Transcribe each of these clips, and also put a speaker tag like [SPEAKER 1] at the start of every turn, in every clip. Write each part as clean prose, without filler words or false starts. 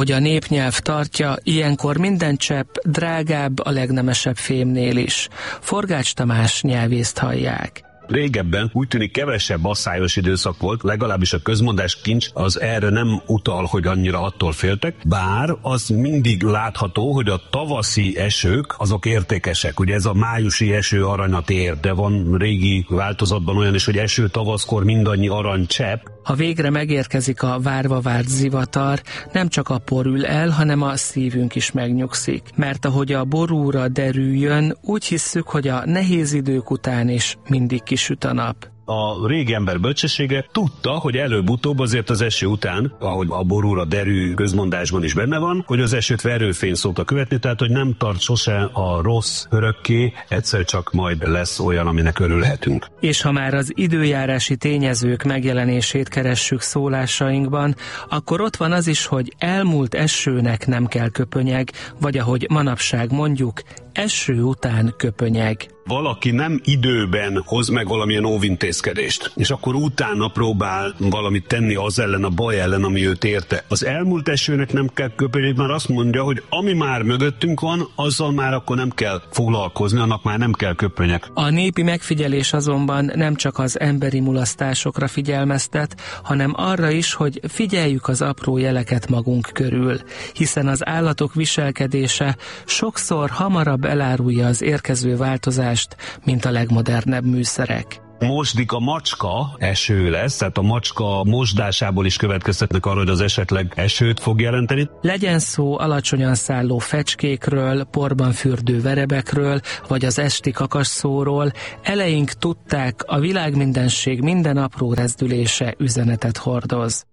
[SPEAKER 1] ahogy a népnyelv tartja, ilyenkor minden csepp drágább a legnemesebb fémnél is. Forgács Tamás nyelvészt hallják.
[SPEAKER 2] Régebben úgy tűnik kevesebb asszályos időszak volt, legalábbis a közmondás kincs az erre nem utal, hogy annyira attól féltek, bár az mindig látható, hogy a tavaszi esők azok értékesek. Ugye ez a májusi eső aranyat ér, de van régi változatban olyan is, hogy eső tavaszkor mindannyi arany csepp.
[SPEAKER 1] Ha végre megérkezik a várva várt zivatar, nem csak a por ül el, hanem a szívünk is megnyugszik. Mert ahogy a borúra derüljön, úgy hisszük, hogy a nehéz idők után is mindig kisüt a nap.
[SPEAKER 2] A régi ember bölcsessége tudta, hogy előbb-utóbb azért az eső után, ahogy a borúra derű közmondásban is benne van, hogy az esőt verőfény szokta követni, tehát hogy nem tart sose a rossz örökké, egyszer csak majd lesz olyan, aminek örülhetünk.
[SPEAKER 1] És ha már az időjárási tényezők megjelenését keressük szólásainkban, akkor ott van az is, hogy elmúlt esőnek nem kell köpönyeg, vagy ahogy manapság mondjuk, eső után köpönyeg.
[SPEAKER 2] Valaki nem időben hoz meg valamilyen óvintézkedést, és akkor utána próbál valamit tenni az ellen, a baj ellen, ami őt érte. Az elmúlt esőnek nem kell köpönyeg, már azt mondja, hogy ami már mögöttünk van, azzal már akkor nem kell foglalkozni, annak már nem kell köpönyeg.
[SPEAKER 1] A népi megfigyelés azonban nem csak az emberi mulasztásokra figyelmeztet, hanem arra is, hogy figyeljük az apró jeleket magunk körül, hiszen az állatok viselkedése sokszor hamarabb elárulja az érkező változást, mint a legmodernebb műszerek.
[SPEAKER 2] Mosdik a macska, eső lesz, tehát a macska mosdásából is következtetnek arra, hogy az esetleg esőt fog jelenteni.
[SPEAKER 1] Legyen szó alacsonyan szálló fecskékről, porban fürdő verebekről, vagy az esti kakasszóról, eleink tudták, a világmindenség minden apró rezdülése üzenetet hordoz.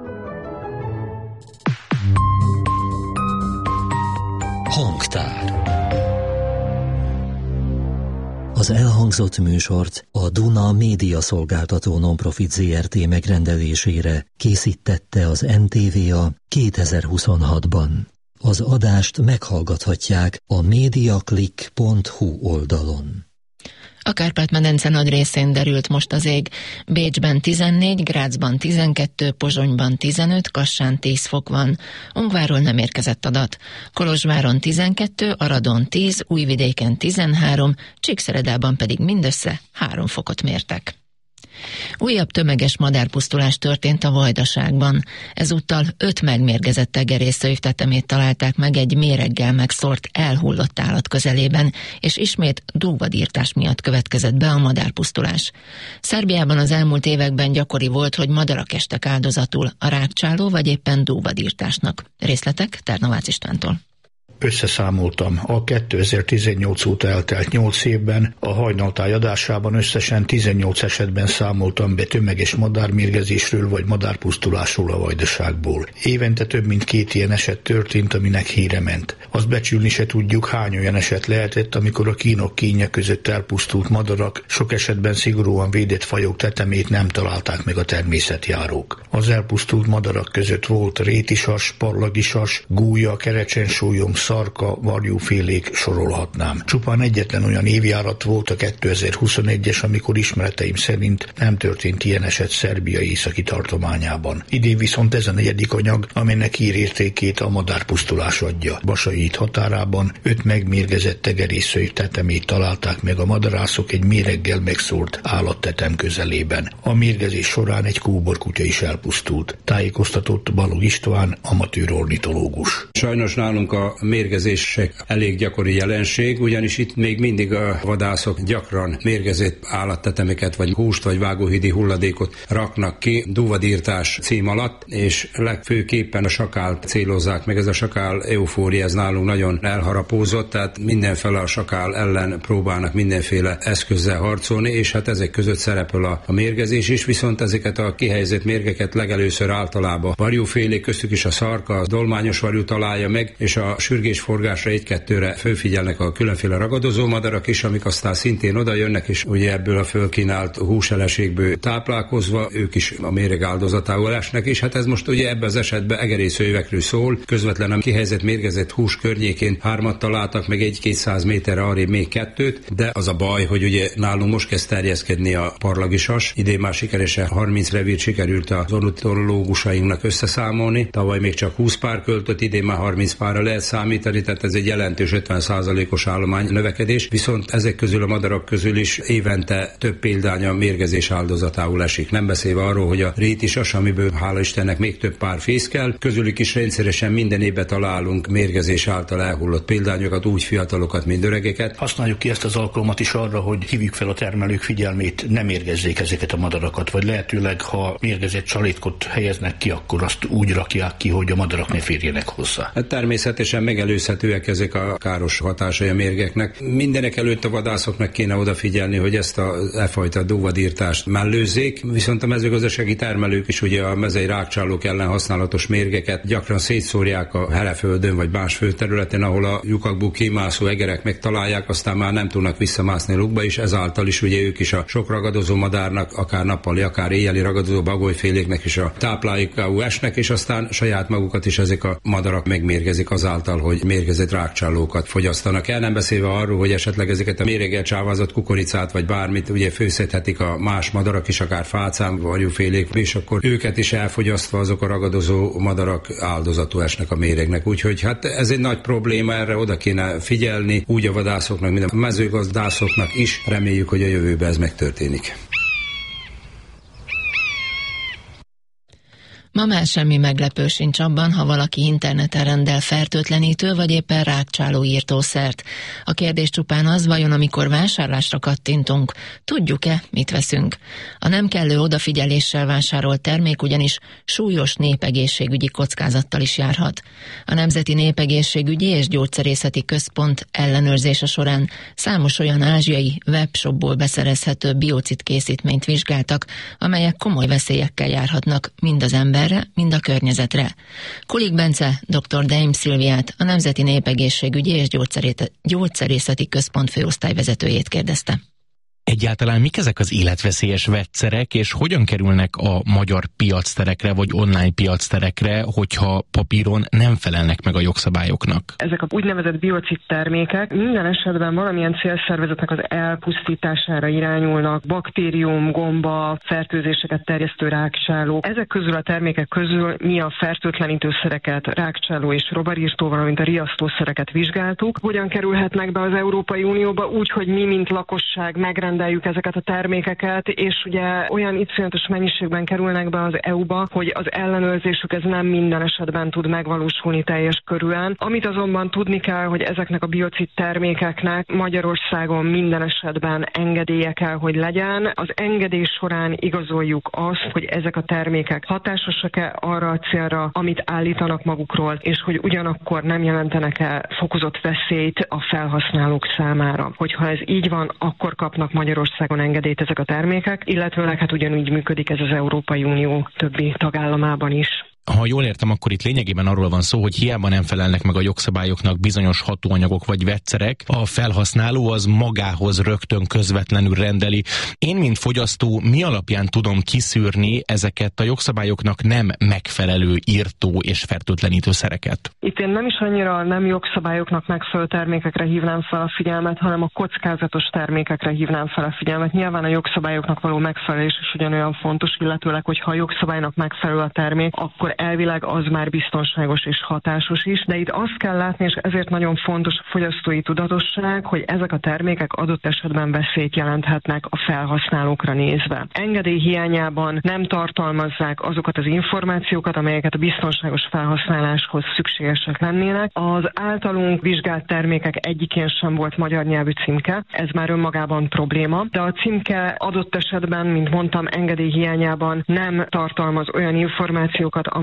[SPEAKER 3] Hangtár. Az elhangzott műsort a Duna Média Szolgáltató Nonprofit Zrt. Megrendelésére készítette az NTVA 2026-ban. Az adást meghallgathatják a mediaclick.hu oldalon.
[SPEAKER 4] A Kárpát-medence nagy részén derült most az ég. Bécsben 14, Grazban 12, Pozsonyban 15, Kassán 10 fok van. Ungvárról nem érkezett adat. Kolozsváron 12, Aradon 10, Újvidéken 13, Csíkszeredában pedig mindössze 3 fokot mértek. Újabb tömeges madárpusztulás történt a Vajdaságban. Ezúttal 5 megmérgezett tegerészőjvtetemét találták meg egy méreggel megszórt, elhullott állat közelében, és ismét dúvadírtás miatt következett be a madárpusztulás. Szerbiában az elmúlt években gyakori volt, hogy madarak estek áldozatul a rágcsáló vagy éppen dúvadírtásnak. Részletek Ternovácz Istvántól.
[SPEAKER 5] Összeszámoltam, a 2018 óta eltelt 8 évben a hajnaltáj adásában összesen 18 esetben számoltam be tömeges madármérgezésről vagy madárpusztulásról a Vajdaságból. Évente több mint 2 ilyen eset történt, aminek híre ment. Azt becsülni se tudjuk, hány olyan eset lehetett, amikor a kínok kínja között elpusztult madarak, sok esetben szigorúan védett fajok tetemét nem találták meg a természetjárók. Az elpusztult madarak között volt rétisas, parlagisas, gúja, kerecsensólyom, szarka, varjúfélék, sorolhatnám. Csupán egyetlen olyan évjárat volt a 2021-es, amikor ismereteim szerint nem történt ilyen eset Szerbia északi tartományában. Idén viszont ez a 4. anyag, amelynek hírértékét a madárpusztulás adja. Basai híd határában 5 megmérgezett tegerészőjv tetemét találták meg a madarászok egy méreggel megszórt állattetem közelében. A mérgezés során egy kóborkutya is elpusztult. Tájékoztatott Balog István, amatőr ornitológus.
[SPEAKER 6] Sajnos nálunk a mérgezések elég gyakori jelenség, ugyanis itt még mindig a vadászok gyakran mérgezett állattetemeket, vagy húst, vagy vágóhídi hulladékot raknak ki dúvadírtás cím alatt, és legfőképpen a sakált célozzák meg. Ez a sakál eufória, ez nálunk nagyon elharapózott, tehát mindenfele a sakál ellen próbálnak mindenféle eszközzel harcolni, és hát ezek között szerepel a mérgezés is, viszont ezeket a kihelyezett mérgeket legelőször általában varjúfélék, köztük is a szarka, a dolmányos varjú találja meg, és a sürgés függésforgásra, egy-kettőre fölfigyelnek a különféle ragadozó madarak is, amik aztán szintén oda jönnek, és ugye ebből a fölkínált húseleségből táplálkozva ők is a méreg áldozatául esnek, és hát ez most ugye ebben az esetben egerészőjvekről szól, közvetlenül kihelyezett mérgezett hús környékén 3 találtak, meg 1-200 méterre arrébb még 2, de az a baj, hogy ugye nálunk most kezd terjeszkedni a parlagisas. Idén már sikeresen 30 revírt sikerült az ornitológusainknak összeszámolni, tavaly még csak 20 pár költött, idén már 30 párra lehet számítani, tehát ez egy jelentős 50%-os állomány növekedés, viszont ezek közül a madarak közül is évente több példánya mérgezés áldozatául esik. Nem beszélve arról, hogy a rétisas, amiből hála Istennek még több pár fészkel, közülük is rendszeresen minden évben találunk mérgezés által elhullott példányokat, úgy fiatalokat, mint öregeket.
[SPEAKER 5] Használjuk ki ezt az alkalmat is arra, hogy hívjuk fel a termelők figyelmét, ne mérgezzék ezeket a madarakat, vagy lehetőleg, ha mérgezett csalétkot helyeznek ki, akkor azt úgy rakják ki, hogy a madarak ne férjenek hozzá.
[SPEAKER 6] Hát természetesen megelőzhetőek ezek a káros hatásai a mérgeknek. Mindenek előtt a vadászoknak kéne odafigyelni, hogy ezt a fajta dúvadírtást mellőzzék, viszont a mezőgazdasági termelők is ugye a mezei rágcsálók ellen használatos mérgeket gyakran szétszórják a heleföldön vagy más földterületen, ahol a lyukakból kimászó egerek megtalálják, aztán már nem tudnak visszamászni lukba, és ezáltal is ugye ők is a sok ragadozó madárnak, akár nappali, akár éjjeli ragadozó bagolyféléknek is a táplálékául esnek, és aztán saját magukat is ezek a madarak megmérgezik azáltal, hogy mérgezett rágcsálókat fogyasztanak el, nem beszélve arról, hogy esetleg ezeket a méreggel csávázott kukoricát vagy bármit ugye főzhetik a más madarak is, akár fácán, varjúfélék, és akkor őket is elfogyasztva azok a ragadozó madarak áldozatul esnek a méregnek. Úgyhogy hát ez egy nagy probléma, erre oda kéne figyelni, úgy a vadászoknak, mint a mezőgazdászoknak is. Reméljük, hogy a jövőben ez megtörténik.
[SPEAKER 4] Ma már semmi meglepő sincs abban, ha valaki interneten rendel fertőtlenítő vagy éppen rágcsáló írtószert. A kérdés csupán az, vajon amikor vásárlásra kattintunk, tudjuk-e, mit veszünk? A nem kellő odafigyeléssel vásárolt termék ugyanis súlyos népegészségügyi kockázattal is járhat. A Nemzeti Népegészségügyi és Gyógyszerészeti Központ ellenőrzése során számos olyan ázsiai webshopból beszerezhető biocid készítményt vizsgáltak, amelyek komoly veszélyekkel járhatnak mind az ember, mind a környezetre. Kulik Bence, dr. Deim Szilviát, a Nemzeti Népegészségügyi és Gyógyszerészeti Központ főosztályvezetőjét kérdezte.
[SPEAKER 7] Egyáltalán mik ezek az életveszélyes vegyszerek, és hogyan kerülnek a magyar piacterekre vagy online piacterekre, hogyha papíron nem felelnek meg a jogszabályoknak?
[SPEAKER 8] Ezek a úgynevezett biocid termékek minden esetben valamilyen célszervezetnek az elpusztítására irányulnak, baktérium, gomba, fertőzéseket terjesztő rágcsálók. Ezek közül a termékek közül mi a fertőtlenítőszereket, rágcsáló és rovarírtó, valamint a riasztószereket vizsgáltuk. Hogyan kerülhetnek be az Európai Unióba úgy, hogy mi, mint lakosság megrendeljük ezeket a termékeket, és ugye olyan iszonyatos mennyiségben kerülnek be az EU-ba, hogy az ellenőrzésük ez nem minden esetben tud megvalósulni teljes körűen. Amit azonban tudni kell, hogy ezeknek a biocid termékeknek Magyarországon minden esetben engedélye kell, hogy legyen. Az engedély során igazoljuk azt, hogy ezek a termékek hatásosak-e arra a célra, amit állítanak magukról, és hogy ugyanakkor nem jelentenek-e fokozott veszélyt a felhasználók számára. Hogyha ez így van, akkor kapnak Magyarországon engedélyt ezek a termékek, illetőleg hát ugyanúgy működik ez az Európai Unió többi tagállamában is.
[SPEAKER 7] Ha jól értem, akkor itt lényegében arról van szó, hogy hiába nem felelnek meg a jogszabályoknak bizonyos hatóanyagok vagy vegyszerek, a felhasználó az magához rögtön közvetlenül rendeli. Én, mint fogyasztó, mi alapján tudom kiszűrni ezeket a jogszabályoknak nem megfelelő írtó és fertőtlenítő szereket?
[SPEAKER 8] Itt én nem is annyira nem jogszabályoknak megfelelő termékekre hívnám fel a figyelmet, hanem a kockázatos termékekre hívnám fel a figyelmet. Nyilván a jogszabályoknak való megfelelés is ugyanolyan fontos, illetőleg, hogyha a jogszabálynak megfelelő a termék, akkor elvileg az már biztonságos és hatásos is, de itt azt kell látni, és ezért nagyon fontos a fogyasztói tudatosság, hogy ezek a termékek adott esetben veszélyt jelenthetnek a felhasználókra nézve. Engedély hiányában nem tartalmazzák azokat az információkat, amelyeket a biztonságos felhasználáshoz szükségesek lennének. Az általunk vizsgált termékek egyikén sem volt magyar nyelvű címke, ez már önmagában probléma, de a címke adott esetben, mint mondtam, engedély hiányában nem tartalmaz olyan információkat,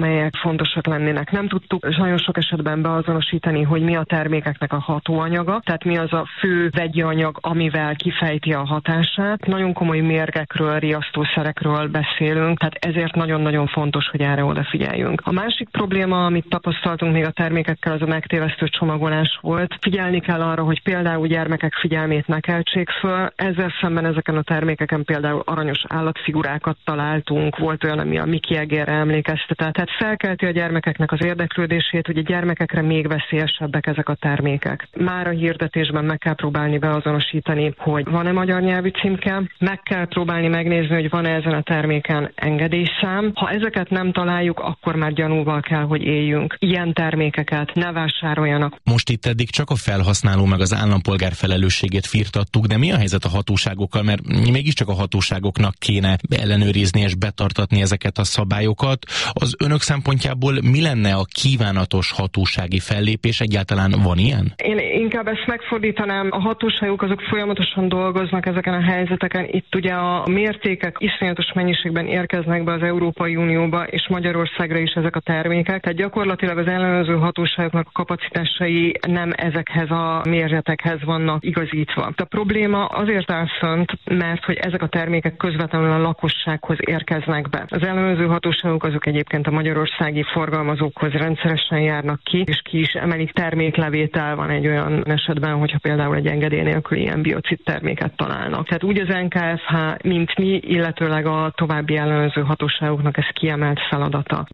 [SPEAKER 8] amelyek fontosak lennének. Nem tudtuk nagyon sok esetben beazonosítani, hogy mi a termékeknek a hatóanyaga, tehát mi az a fő vegyi anyag, amivel kifejti a hatását. Nagyon komoly mérgekről, riasztószerekről beszélünk, tehát ezért nagyon-nagyon fontos, hogy erre odafigyeljünk. A másik probléma, amit tapasztaltunk még a termékekkel, az a megtévesztő csomagolás volt. Figyelni kell arra, hogy például gyermekek figyelmét ne keltsék föl. Ezzel szemben ezeken a termékeken például aranyos állatfigurákat találtunk, volt olyan, ami a Mickey egérre emlékeztetett. Tehát felkelti a gyermekeknek az érdeklődését, hogy a gyermekekre még veszélyesebbek ezek a termékek. Már a hirdetésben meg kell próbálni beazonosítani, hogy van-e magyar nyelvű címke, meg kell próbálni megnézni, hogy van-e ezen a terméken engedélyszám. Ha ezeket nem találjuk, akkor már gyanúval kell, hogy éljünk. Ilyen termékeket ne vásároljanak.
[SPEAKER 7] Most itt eddig csak a felhasználó meg az állampolgár felelősségét firtattuk, de mi a helyzet a hatóságokkal, mert mégiscsak a hatóságoknak kéne ellenőrizni és betartatni ezeket a szabályokat. Az önök szempontjából mi lenne a kívánatos hatósági fellépés? Egyáltalán van ilyen?
[SPEAKER 8] Én inkább ezt megfordítanám. A hatóságok azok folyamatosan dolgoznak ezeken a helyzeteken. Itt ugye a mértékek iszonyatos mennyiségben érkeznek be az Európai Unióba és Magyarországra is ezek a termékek. Tehát gyakorlatilag az ellenőrző hatóságoknak a kapacitásai nem ezekhez a mérzetekhez vannak igazítva. A probléma azért áll fönt, mert hogy ezek a termékek közvetlenül a lakossághoz érkeznek be. Az ellenőrző hatóságok azok egyébként a magyarországi forgalmazókhoz rendszeresen járnak ki, és ki is emelik. Terméklevétel van egy olyan esetben, hogyha például egy engedély nélkül ilyen biocid terméket találnak. Tehát úgy az NKFH, mint mi, illetőleg a további ellenőrző hatóságoknak ez kiemelt feladata.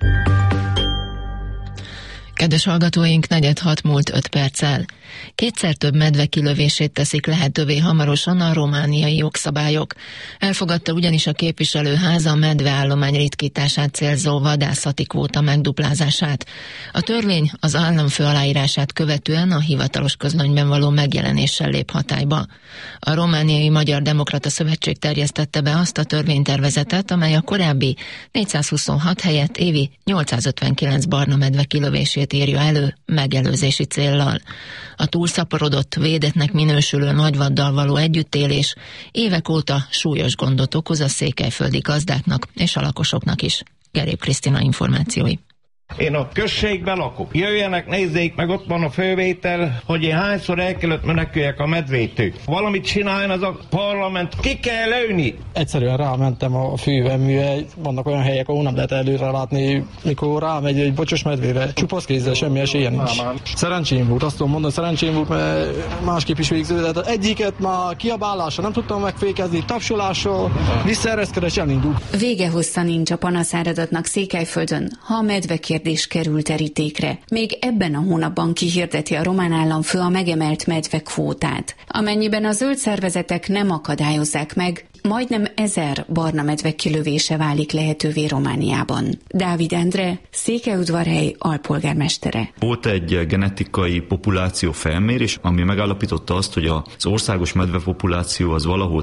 [SPEAKER 4] Kedves hallgatóink, 4:06 múlt 5 perccel. Kétszer több medve kilövését teszik lehetővé hamarosan a romániai jogszabályok. Elfogadta ugyanis a képviselőház a medveállomány ritkítását célzó vadászati kvóta megduplázását. A törvény az államfő aláírását követően a hivatalos közlönyben való megjelenéssel lép hatályba. A Romániai Magyar Demokrata Szövetség terjesztette be azt a törvénytervezetet, amely a korábbi 426 helyett évi 859 barna medve kilövését írja elő megelőzési céllal. A túlszaporodott, védettnek minősülő nagyvaddal való együttélés évek óta súlyos gondot okoz a székelyföldi gazdáknak és a lakosoknak is. Gerép Krisztina információi.
[SPEAKER 9] Én a községben lakok. Jöjjenek, nézzék meg, ott van a fővétel, hogy én hányszor el kellett meneküljek a medvétől. Valamit csináljon az a parlament, ki kell lőni.
[SPEAKER 10] Egyszerűen rámentem a fűveműre, vannak olyan helyek, ahol nem lehet előre látni, mikor rámegy egy bocsos medvére. Csupasz kézzel, semmi esélye nincs. Szerencsém volt, azt tudom mondani, szerencsém volt, mert másképp is végződött. Egyiket már kiabálással nem tudtam megfékezni, tapsolással, visszaereszkedés elindult.
[SPEAKER 11] Vége hossza nincs a panaszáradatnak Székelyföldön, ha a medve kérdés kerül terítékre. Még ebben a hónapban kihirdeti a román államfő a megemelt medvekvótát. Amennyiben a zöld szervezetek nem akadályozzák meg, majdnem 1000 barna medve kilövése válik lehetővé Romániában. Dávid Endre, Székelyudvarhely alpolgármestere.
[SPEAKER 12] Volt egy genetikai populáció felmérés, ami megállapította azt, hogy az országos medvepopuláció az valahol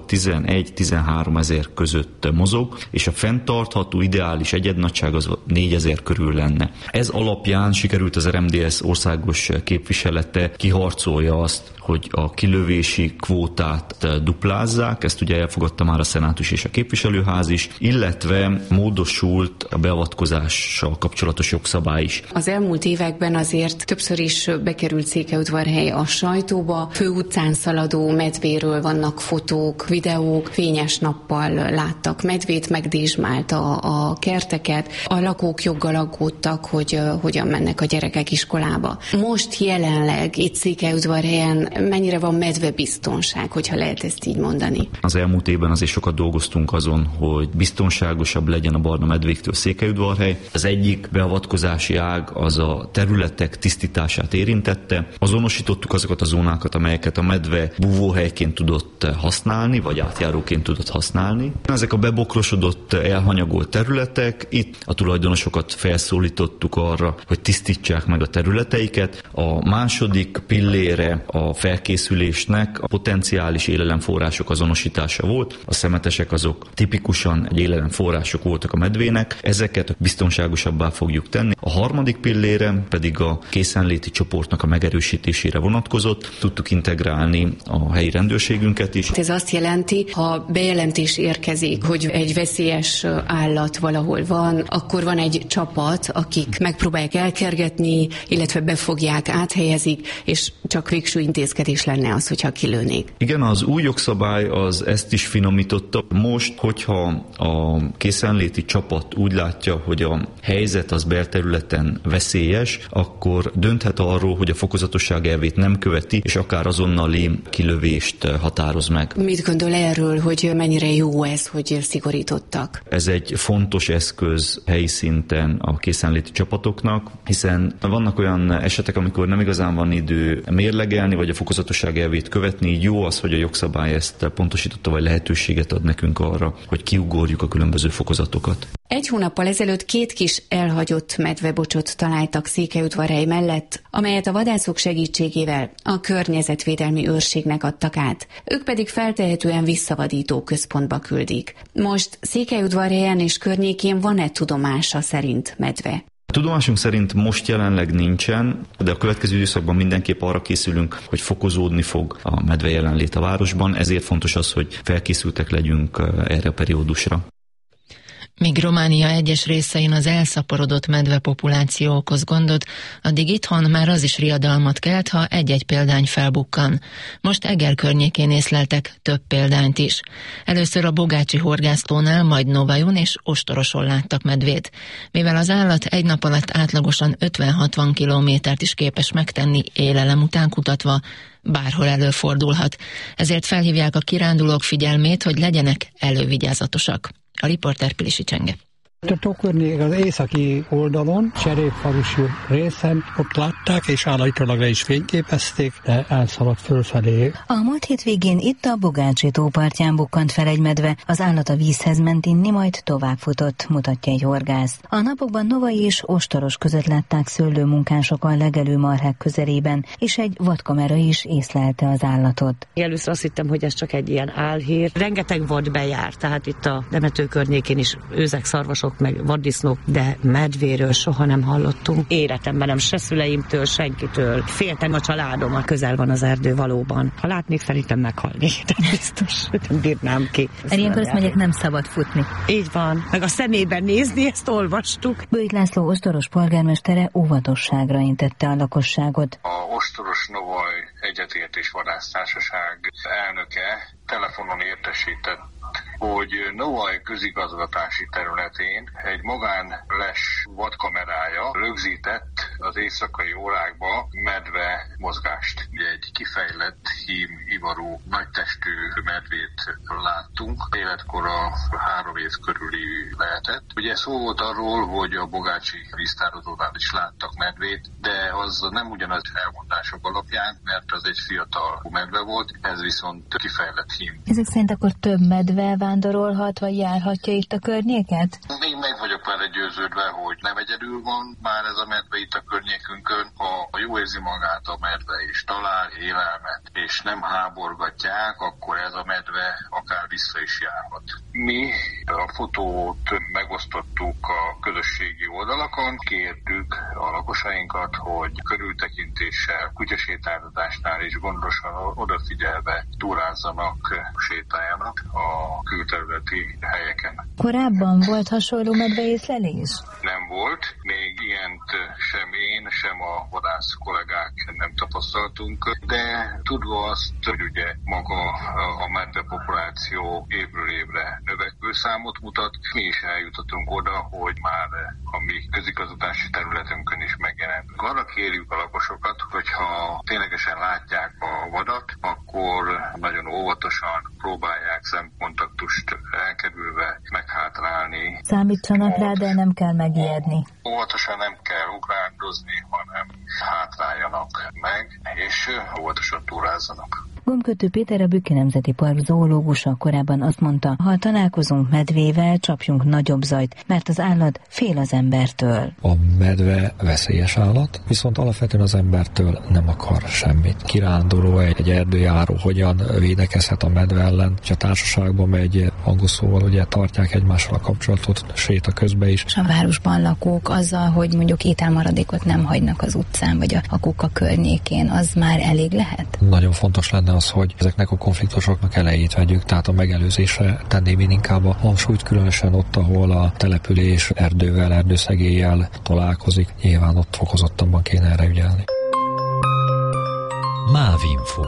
[SPEAKER 12] 11-13 ezer között mozog, és a fenntartható ideális egyednagyság az 4000 körül lenne. Ez alapján sikerült az RMDSZ országos képviselete kiharcolja azt, hogy a kilövési kvótát duplázzák, ezt ugye elfogadta már a szenátus és a képviselőház is, illetve módosult a beavatkozással kapcsolatos jogszabály is.
[SPEAKER 11] Az elmúlt években azért többször is bekerült Székelyudvarhely a sajtóba, főutcán szaladó medvéről vannak fotók, videók, fényes nappal láttak medvét, megdésmálta a kerteket, a lakók joggal aggódtak, hogy hogyan mennek a gyerekek iskolába. Most jelenleg itt Székelyudvarhelyen mennyire van medvebiztonság, hogyha lehet ezt így mondani?
[SPEAKER 12] Az elmúlt évben azért sokat dolgoztunk azon, hogy biztonságosabb legyen a barna medvéktől Székelyudvarhely. Az egyik beavatkozási ág az a területek tisztítását érintette. Azonosítottuk azokat a zónákat, amelyeket a medve búvóhelyként tudott használni, vagy átjáróként tudott használni. Ezek a bebokrosodott, elhanyagolt területek, itt a tulajdonosokat felszólítottuk arra, hogy tisztítsák meg a területeiket. A második pillére a felkészülésnek a potenciális élelemforrások azonosítása volt. A szemetesek azok tipikusan egy élelemforrások voltak a medvének, ezeket biztonságosabbá fogjuk tenni. A harmadik pillére pedig a készenléti csoportnak a megerősítésére vonatkozott. Tudtuk integrálni a helyi rendőrségünket is.
[SPEAKER 11] Ez azt jelenti, ha bejelentés érkezik, hogy egy veszélyes állat valahol van, akkor van egy csapat, akik megpróbálják elkergetni, illetve befogják, áthelyezik, és csak végső intézkedés lenne az, hogyha kilőnék.
[SPEAKER 12] Igen, az új jogszabály az ezt is finomította. Most, hogyha a készenléti csapat úgy látja, hogy a helyzet az belterületen veszélyes, akkor dönthet arról, hogy a fokozatosság elvét nem követi, és akár azonnali kilövést határoz meg.
[SPEAKER 11] Mit gondol erről, hogy mennyire jó ez, hogy szigorítottak?
[SPEAKER 12] Ez egy fontos eszköz helyi szinten a készenléti csapatoknak, hiszen vannak olyan esetek, amikor nem igazán van idő mérlegelni, vagy a fokozatosság elvét követni, így jó az, hogy a jogszabály ezt pontosította, vagy lehetőséget ad nekünk arra, hogy kiugorjuk a különböző fokozatokat.
[SPEAKER 11] Egy hónappal ezelőtt 2 kis elhagyott medvebocsot találtak Székelyudvarhely mellett, amelyet a vadászok segítségével a környezetvédelmi őrségnek adtak át. Ők pedig feltehetően visszavadító központba küldik. Most Székelyudvarhelyen és környékén van-e tudomása szerint medve?
[SPEAKER 12] Tudomásunk szerint most jelenleg nincsen, de a következő időszakban mindenképp arra készülünk, hogy fokozódni fog a medve jelenlét a városban, ezért fontos az, hogy felkészültek legyünk erre a periódusra.
[SPEAKER 4] Míg Románia egyes részein az elszaporodott medvepopuláció okoz gondot, addig itthon már az is riadalmat kelt, ha egy-egy példány felbukkan. Most Eger környékén észleltek több példányt is. Először a Bogácsi horgásztónál, majd Novajon és Ostoroson láttak medvét. Mivel az állat egy nap alatt átlagosan 50-60 kilométert is képes megtenni élelem után kutatva, bárhol előfordulhat. Ezért felhívják a kirándulók figyelmét, hogy legyenek elővigyázatosak. A riporter Pilisi Csenge.
[SPEAKER 13] A Tokörnyék az északi oldalon, Cserépfalusi részen, ott látták, és állítólag le is fényképezték, de elszaladt fölfelé.
[SPEAKER 14] A múlt hétvégén itt a Bogácsi tó partján bukkant fel egy medve, az állat a vízhez ment inni, majd tovább futott, mutatja egy horgász. A napokban Novai és Ostoros között látták szőlőmunkások a legelő marhák közelében, és egy vadkamera is észlelte az állatot.
[SPEAKER 15] Először azt hittem, hogy ez csak egy ilyen álhír. Rengeteg vad bejár, tehát itt a Demető környékén is őzek, szarvasok, meg vaddisznók, de medvéről soha nem hallottunk. Életemben nem, se szüleimtől, senkitől. Féltem a családomat, közel van az erdő valóban. Ha látnék, szerintem meghalnék, de biztos, hogy nem bírnám ki.
[SPEAKER 14] Ilyenkor azt mondják, nem szabad futni.
[SPEAKER 15] Így van, meg a szemében nézni, ezt olvastuk.
[SPEAKER 14] Bőjt László Ostoros polgármestere óvatosságra intette a lakosságot.
[SPEAKER 16] A Ostoros-Novaj Egyetértés Vadásztársaság elnöke telefonon értesített, hogy Novaj közigazgatási területén egy magánles vadkamerája rögzített az éjszakai órákba medve mozgást. Egy kifejlett hím-ivarú nagytestű medvét láttunk, életkora 3 év körüli lehetett. Ugye szó volt arról, hogy a Bogácsi víztározónál is láttak medvét, de az nem ugyanaz elmondások alapján, mert az egy fiatal medve volt, ez viszont kifejlett hím.
[SPEAKER 14] Ezek szerint akkor több medve vándorolhat, vagy járhatja itt a környéket?
[SPEAKER 16] Még meg vagyok vele győződve, hogy nem egyedül van már ez a medve itt a környékünkön. Ha jó érzi magát a medve és talál élelmet, és nem háborgatják, akkor ez a medve akár vissza is járhat. Mi a fotót megosztottuk a közösségi oldalakon, kértük a lakosainkat, hogy körültekintéssel, kutyasétáltatásnál is gondosan odafigyelve túrázzanak, sétáljanak a külterületi helyeken.
[SPEAKER 14] Korábban volt hasonló medveészlelés?
[SPEAKER 16] Nem volt, még ilyent sem én, sem a vadász kollégák nem tapasztaltunk, de tudva azt, hogy ugye maga a medve populáció évről évre növekvő számot mutat, mi is eljutottunk oda, hogy már a mi közigazgatási területünkön is megjelent. Arra kérjük a lakosokat, hogyha ténylegesen látják a vadat, akkor nagyon óvatosan próbálják szemkontaktust elkerülve meghátrálni.
[SPEAKER 14] Számítsanak rá, de nem kell megijedni.
[SPEAKER 16] Óvatosan nem kell ugrándozni, hanem hátráljanak meg, és óvatosan túrázzanak.
[SPEAKER 14] Gombkötő Péter, a Bükki Nemzeti Park zoológusa korábban azt mondta, ha találkozunk medvével, csapjunk nagyobb zajt, mert az állat fél az embertől.
[SPEAKER 17] A medve veszélyes állat, viszont alapvetően az embertől nem akar semmit. Kiránduló, egy erdőjáró hogyan védekezhet a medve ellen, ha a társaságban megy, angol szóval ugye tartják egymással a kapcsolatot, séta közben is.
[SPEAKER 18] És a városban lakók azzal, hogy mondjuk ételmaradékot nem hagynak az utcán, vagy a kuka környékén, az már elég lehet?
[SPEAKER 17] Nagyon fontos lenne az, hogy ezeknek a konfliktusoknak elejét vegyük, tehát a megelőzésre tenném én inkább a hangsúlyt, különösen ott, ahol a település erdővel, erdőszegéllyel találkozik. Nyilván ott fokozottabban kéne erre ügyelni.
[SPEAKER 3] Mávinfo.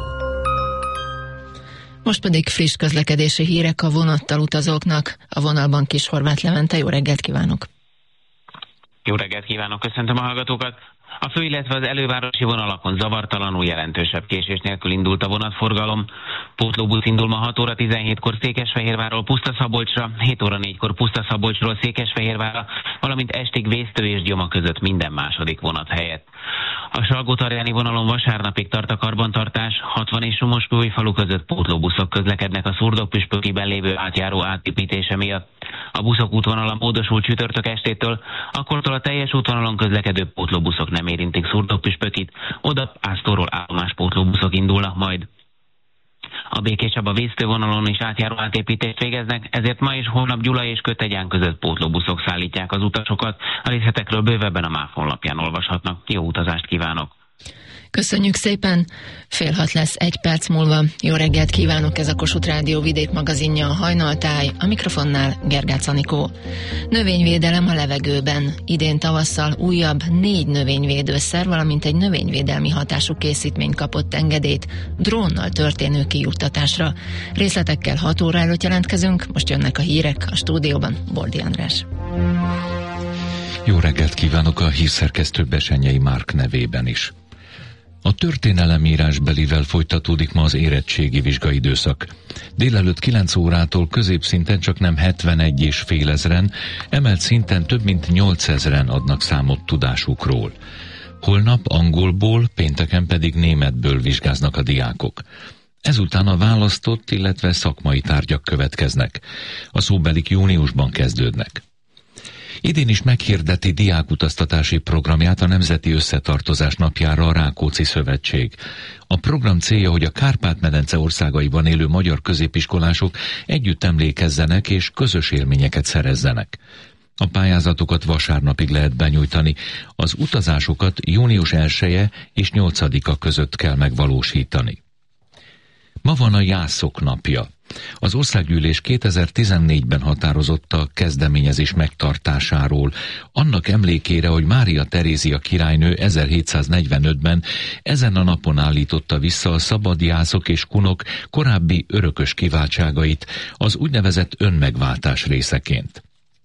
[SPEAKER 4] Most pedig friss közlekedési hírek a vonattal utazóknak. A vonalban Kis Horváth Levente, jó reggelt kívánok!
[SPEAKER 19] Jó reggelt kívánok, köszöntöm a hallgatókat! A fő, illetve az elővárosi vonalakon zavartalanul, jelentősebb késés nélkül indult a vonatforgalom. Pótlóbusz indul ma 6 óra 17-kor Székesfehérvárról Pusztaszabolcsra, 7 óra 4-kor Pusztaszabolcsról Székesfehérvárra, valamint estig Vésztő és Gyoma között minden második vonat helyett. A Salgótarjáni vonalon vasárnapig tart a karbantartás, 60 és Somoskőújfalu között pótlóbuszok közlekednek a Szurdok-Püspökiben lévő átjáró átépítése miatt. A buszok útvonala módosult csütörtök estétől, akkortól a teljes útvonalon közlekedő pótlóbuszok nem érintik Szurdok-Püspökit, oda Ásztóról állomás pótlóbuszok indulnak majd. A Békés-Csaba-Vésztő vonalon is átjáró átépítést végeznek, ezért ma és holnap Gyula és Kötegyán között pótlóbuszok szállítják az utasokat. A részletekről bővebben a MÁV honlapján olvashatnak. Jó utazást kívánok!
[SPEAKER 4] Köszönjük szépen! 5:30 lesz 1 perc múlva. Jó reggelt kívánok, ez a Kossuth Rádió vidék magazinja, a Hajnaltáj, a mikrofonnál Gergác Anikó. Növényvédelem a levegőben. Idén tavasszal újabb 4 növényvédőszer, valamint egy növényvédelmi hatású készítmény kapott engedélyt drónnal történő kijuttatásra. Részletekkel 6 óra előtt jelentkezünk, most jönnek a hírek a stúdióban, Boldi András.
[SPEAKER 20] Jó reggelt kívánok a hírszerkesztő Besenyei Márk nevében is. A történelemírásbelivel folytatódik ma az érettségi vizsgaidőszak. Délelőtt 9 órától középszinten csaknem 71,5 ezren, emelt szinten több mint 8 ezren adnak számot tudásukról. Holnap angolból, pénteken pedig németből vizsgáznak a diákok. Ezután a választott, illetve szakmai tárgyak következnek. A szóbelik júniusban kezdődnek. Idén is meghirdeti diákutaztatási programját a Nemzeti Összetartozás napjára a Rákóczi Szövetség. A program célja, hogy a Kárpát-medence országaiban élő magyar középiskolások együtt emlékezzenek és közös élményeket szerezzenek. A pályázatokat vasárnapig lehet benyújtani, az utazásokat június 1-e és 8-a között kell megvalósítani. Ma van a Jászok napja. Az országgyűlés 2014-ben határozott a kezdeményezés megtartásáról, annak emlékére, hogy Mária Terézia királynő 1745-ben ezen a napon állította vissza a szabad jászok és kunok korábbi örökös kiváltságait az úgynevezett önmegváltás részeként.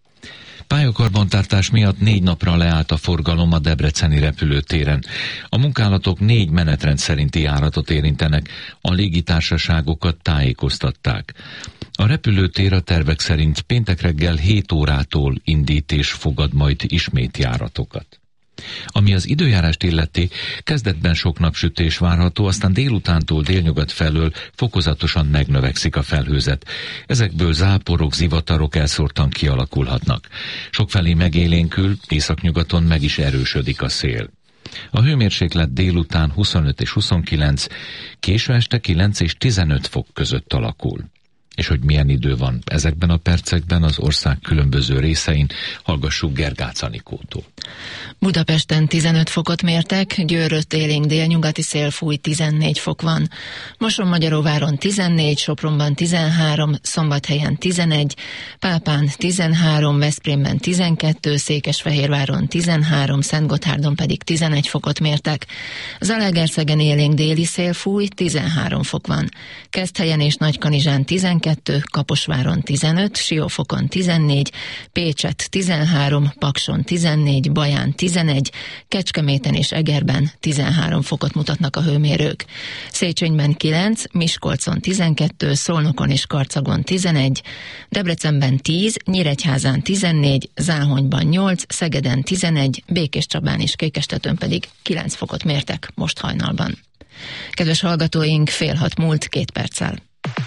[SPEAKER 20] Pályakarbantartás miatt 4 napra leállt a forgalom a debreceni repülőtéren. A munkálatok 4 menetrend szerinti járatot érintenek, a légitársaságokat tájékoztatták. A repülőtér a tervek szerint péntek reggel 7 órától indít és fogad majd ismét járatokat. Ami az időjárást illeti, kezdetben sok napsütés várható, aztán délutántól délnyugat felől fokozatosan megnövekszik a felhőzet. Ezekből záporok, zivatarok elszórtan kialakulhatnak. Sokfelé megélénkül, északnyugaton meg is erősödik a szél. A hőmérséklet délután 25 és 29, késő este 9 és 15 fok között alakul. És hogy milyen idő van ezekben a percekben az ország különböző részein, hallgassuk Gergác Anikótól.
[SPEAKER 4] Budapesten 15 fokot mértek, Győrött élénk délnyugati szél fúj, 14 fok van. Mosonmagyaróváron 14, Sopronban 13, Szombathelyen 11, Pápán 13, Veszprémben 12, Székesfehérváron 13, Szentgotthárdon pedig 11 fokot mértek. Zalaegerszegen élénk déli szél fúj, 13 fok van. Keszthelyen és Nagykanizsán 12, Kaposváron 15, Siófokon 14, Pécset 13, Pakson 14, Baján 11, Kecskeméten és Egerben 13 fokot mutatnak a hőmérők. Széchenyben 9, Miskolcon 12, Szolnokon és Karcagon 11, Debrecenben 10, Nyíregyházán 14, Záhonyban 8, Szegeden 11, Békéscsabán és Kékestetőn pedig 9 fokot mértek most hajnalban. Kedves hallgatóink, 5:30 múlt 2 perccel.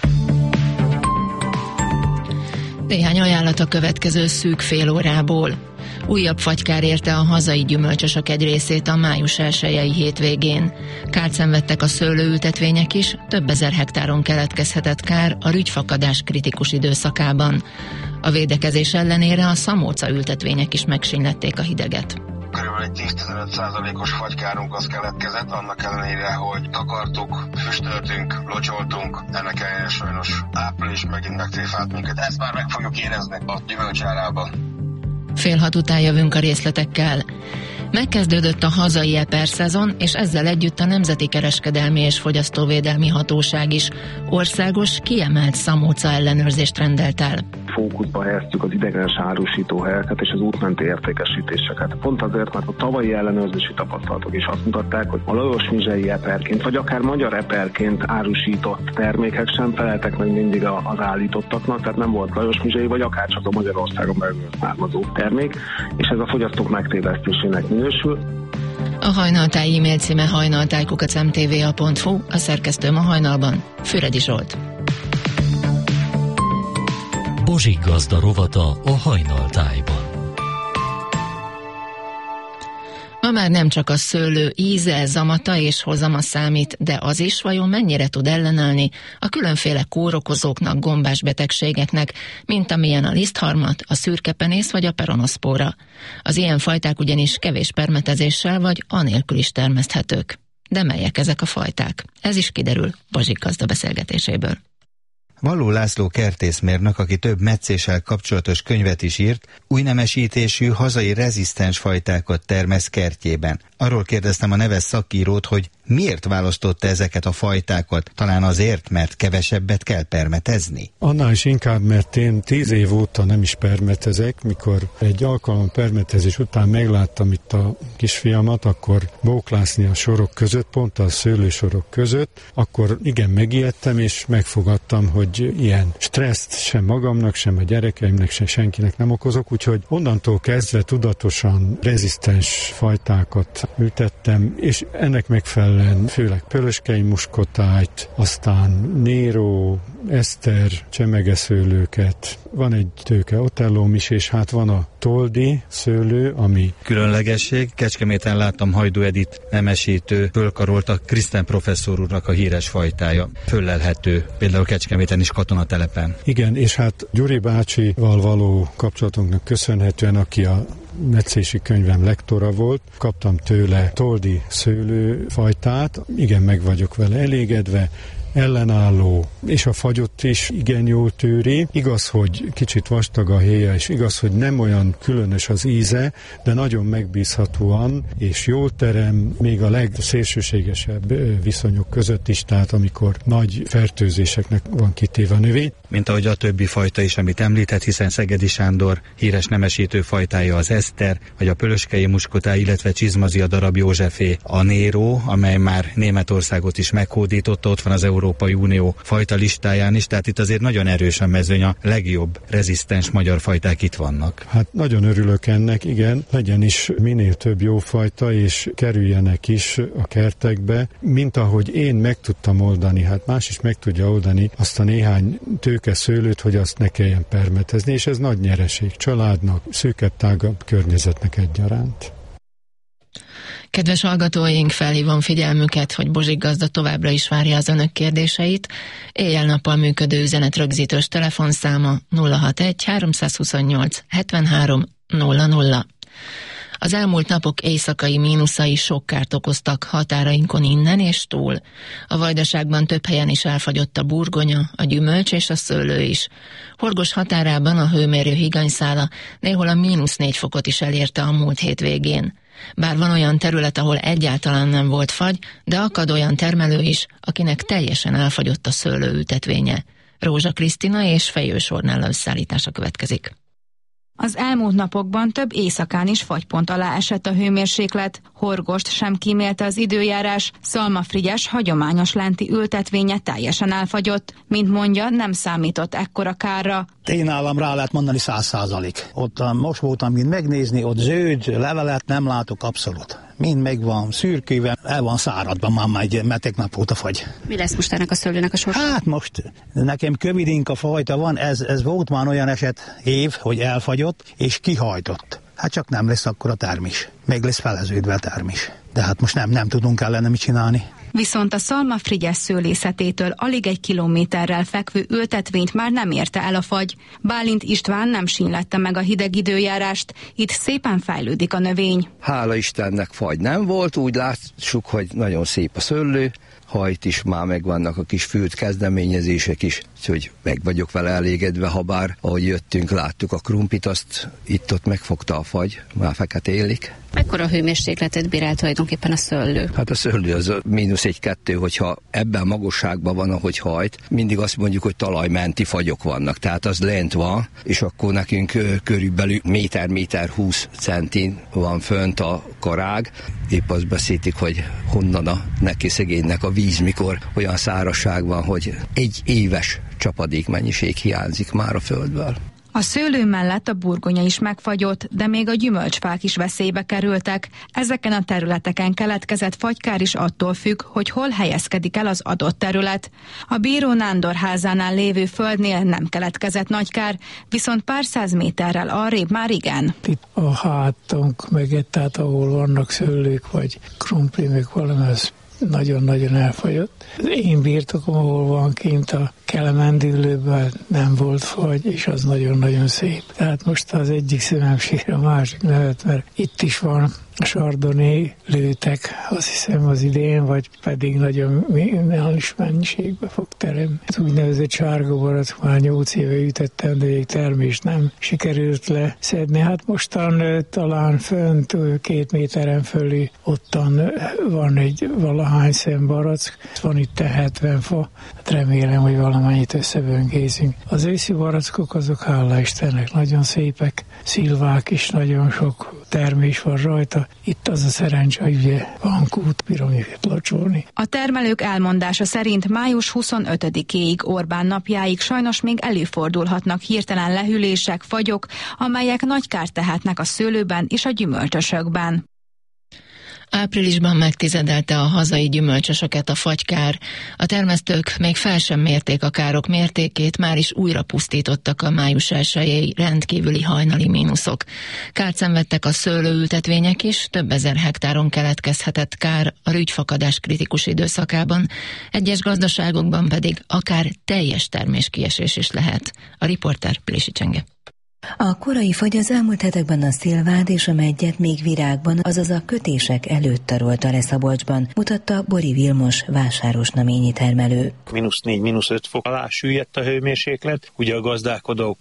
[SPEAKER 4] Néhány ajánlat a következő szűk fél órából. Újabb fagykár érte a hazai gyümölcsösök egy részét a május 1-i hétvégén. Kárt szenvedtek a szőlőültetvények is, több ezer hektáron keletkezhetett kár a rügyfakadás kritikus időszakában. A védekezés ellenére a szamóca ültetvények is megsínlették a hideget.
[SPEAKER 21] Körülbelül egy 10-15%-os fagykárunk az keletkezett, annak ellenére, hogy takartuk, füstöltünk, locsoltunk, ennek ellenére sajnos április megint megtréfált minket. Ezt már meg fogjuk érezni a gyümölcsárában.
[SPEAKER 4] 5:30 után jövünk a részletekkel. Megkezdődött a hazai eperszezon, és ezzel együtt a Nemzeti Kereskedelmi és Fogyasztóvédelmi Hatóság is országos, kiemelt szamóca ellenőrzést rendelt el.
[SPEAKER 22] Fókuszba helyeztük az ideiglenes árusítóhelyeket és az útmenti értékesítéseket. Pont azért, mert a tavalyi ellenőrzési tapasztalatok is azt mutatták, hogy a lajos-mizsei eperként, vagy akár magyar eperként árusított termékek sem feleltek meg mindig az állítottaknak, tehát nem volt lajos-mizsei, vagy akár csak a Magyarországon belül származó termék, és ez a fogyasztók megtévesztésének minősül.
[SPEAKER 4] A Hajnaltáj e-mail címe hajnaltáj@mtva.hu, a szerkesztőm a Hajnalban, Füredi Zsolt.
[SPEAKER 3] Bozsik Gazda rovata a Hajnaltájban.
[SPEAKER 4] Ma már nem csak a szőlő íze, zamata és hozama számít, de az is vajon mennyire tud ellenállni a különféle kórokozóknak, gombás betegségeknek, mint amilyen a lisztharmat, a szürkepenész vagy a peronoszpóra. Az ilyen fajták ugyanis kevés permetezéssel vagy anélkül is termeszthetők. De melyek ezek a fajták? Ez is kiderül Bozsik Gazda beszélgetéséből.
[SPEAKER 23] Valló László kertészmérnök, aki több metszéssel kapcsolatos könyvet is írt, új nemesítésű hazai rezisztens fajtákat termesz kertjében. Arról kérdeztem a neves szakírót, hogy miért választotta ezeket a fajtákat? Talán azért, mert kevesebbet kell permetezni?
[SPEAKER 24] Annál is inkább, mert én 10 év óta nem is permetezek. Mikor egy alkalom permetezés után megláttam itt a kisfiamat, akkor bóklászni a sorok között, pont a szőlősorok között, akkor igen, megijedtem, és megfogadtam, hogy ilyen stresszt sem magamnak, sem a gyerekeimnek, sem senkinek nem okozok, úgyhogy onnantól kezdve tudatosan rezisztens fajtákat ültettem, és ennek megfelelően főleg pölöskei muskotájt, aztán Néró, Eszter, csemegeszőlőket, van egy tőke otellóm is, és hát van a toldi szőlő, ami
[SPEAKER 23] különlegesség. Kecskeméten láttam Hajdú Edit nemesítő, fölkarolta Krisztán professzor úrnak a híres fajtája. Föllelhető, például Kecskeméten is katonatelepen.
[SPEAKER 24] Igen, és hát Gyuri bácsival való kapcsolatunknak köszönhetően, aki a metszési könyvem lektora volt, kaptam tőle toldi szőlőfajtát, igen, meg vagyok vele elégedve, ellenálló, és a fagyot is igen jól tűri. Igaz, hogy kicsit vastag a héja, és igaz, hogy nem olyan különös az íze, de nagyon megbízhatóan, és jól terem, még a legszélsőségesebb viszonyok között is, tehát amikor nagy fertőzéseknek van kitéve a növény.
[SPEAKER 23] Mint ahogy a többi fajta is, amit említett, hiszen Szegedi Sándor híres nemesítő fajtája az Eszter, vagy a pölöskei muskotáj, illetve Csizmazia darab Józsefé a Néró, amely már Németországot is meghódította, ott van az Európai Unió fajta listáján is, tehát itt azért nagyon erős a mezőny, a legjobb rezisztens magyar fajták itt vannak.
[SPEAKER 24] Hát nagyon örülök ennek, igen, legyen is minél több jó fajta, és kerüljenek is a kertekbe, mint ahogy én meg tudtam oldani, hát más is meg tudja oldani azt a néhány tőke szőlőt, hogy azt ne kelljen permetezni, és ez nagy nyereség családnak, szűkebb, tágabb környezetnek egyaránt.
[SPEAKER 4] Kedves hallgatóink, felhívom figyelmüket, hogy Bozsik Gazda továbbra is várja az önök kérdéseit. Éjjel-nappal működő üzenetrögzítős telefonszáma 061 328 73 00. Az elmúlt napok éjszakai mínuszai sok kárt okoztak határainkon innen és túl. A Vajdaságban több helyen is elfagyott a burgonya, a gyümölcs és a szőlő is. Horgos határában a hőmérő higanyszála néhol a -4 fokot is elérte a múlt hétvégén. Bár van olyan terület, ahol egyáltalán nem volt fagy, de akad olyan termelő is, akinek teljesen elfagyott a szőlőültetvénye. Rózsa Krisztina és Fejős Ornella összeállítása következik.
[SPEAKER 25] Az elmúlt napokban több éjszakán is fagypont alá esett a hőmérséklet, Horgost sem kímélte az időjárás, Szalmafrigyes hagyományos lenti ültetvénye teljesen elfagyott, mint mondja, nem számított ekkora kárra.
[SPEAKER 26] Én nálam rá lehet mondani 100%. Ott most voltam kint megnézni, ott zöld levelet nem látok abszolút.
[SPEAKER 1] mind meg van szürkőben, el van száradva már egy tegnap óta fagy.
[SPEAKER 18] Mi lesz most ennek a szőlőnek a sorsa?
[SPEAKER 1] Hát most nekem kövidinka fajta van, ez volt már olyan év, hogy elfagyott és kihajtott. Hát csak nem lesz akkor a termés. Meg lesz feleződve a termés. De hát most nem tudunk ellene mit csinálni.
[SPEAKER 25] Viszont a szalmafrigyes szőlészetétől alig 1 kilométerrel fekvő ültetvényt már nem érte el a fagy. Bálint István nem sínlette meg a hideg időjárást, itt szépen fejlődik a növény.
[SPEAKER 2] Hála Istennek fagy nem volt, úgy látsuk, hogy nagyon szép a szőlő, hajt is, már megvannak a kis fült kezdeményezések is, úgyhogy meg vagyok vele elégedve, ha bár ahogy jöttünk, láttuk a krumplit, azt itt-ott megfogta a fagy, már fekete élik.
[SPEAKER 18] Mekkora hőmérsékletet bír el tulajdonképpen a szőlő?
[SPEAKER 2] Hát a szőlő az -1-2, hogyha ebben a magasságban van, ahogy hajt, mindig azt mondjuk, hogy talajmenti fagyok vannak, tehát az lent van, és akkor nekünk körülbelül méter 20 centin van fönt a karág. Épp azt beszéltik, hogy honnan a neki szegénynek a víz, mikor olyan szárazság van, hogy 1 éves csapadékmennyiség hiányzik már a földből.
[SPEAKER 25] A szőlő mellett a burgonya is megfagyott, de még a gyümölcsfák is veszélybe kerültek. Ezeken a területeken keletkezett fagykár is attól függ, hogy hol helyezkedik el az adott terület. A Bíró Nándor házánál lévő földnél nem keletkezett nagy kár, viszont pár 100 méterrel arrébb már igen.
[SPEAKER 5] Itt a hátunk meg, tehát ahol vannak szőlők vagy krumpli, meg valami, az nagyon-nagyon elfagyott. Az én birtokom, ahol van kint a Kelemendüllőben, nem volt fagy, és az nagyon-nagyon szép. Tehát most az egyik szemem sír, a másik nevet, mert itt is van a sardoné lőtek, azt hiszem az idén, vagy pedig nagyon minimális mennyiségbe fog teremni. Ez úgynevezett sárga barack, már 8 éve ütettem, de még termés nem sikerült leszedni. Hát mostan talán fönt 2 méteren fölé ottan van egy valahány szem barack, van itt 70 fa, hát remélem, hogy valamennyit összeböngészünk. Az őszi barackok azok, hála Istennek, nagyon szépek, szilvák is, nagyon sok termés van rajta. Itt az a szerencse, hogy ugye van kút, piramidet locsolni.
[SPEAKER 25] A termelők elmondása szerint május 25-éig, Orbán napjáig sajnos még előfordulhatnak hirtelen lehűlések, fagyok, amelyek nagy kárt tehetnek a szőlőben és a gyümölcsösökben.
[SPEAKER 4] Áprilisban megtizedelte a hazai gyümölcsösöket a fagykár. A termesztők még fel sem mérték a károk mértékét, már is újra pusztítottak a május 1-i rendkívüli hajnali mínuszok. Kárt szenvedtek a szőlőültetvények is, több ezer hektáron keletkezhetett kár a rügyfakadás kritikus időszakában, egyes gazdaságokban pedig akár teljes terméskiesés is lehet. A riporter Plési Csenge.
[SPEAKER 14] A korai fagy az elmúlt hetekben a szilvád és a meggyet még virágban, azaz a kötések előtt tarolta le Szabolcsban, mutatta Bori Vilmos vásáros naményi termelő.
[SPEAKER 6] -4, -5 fok alá süllyedt a hőmérséklet, ugye a gazdálkodók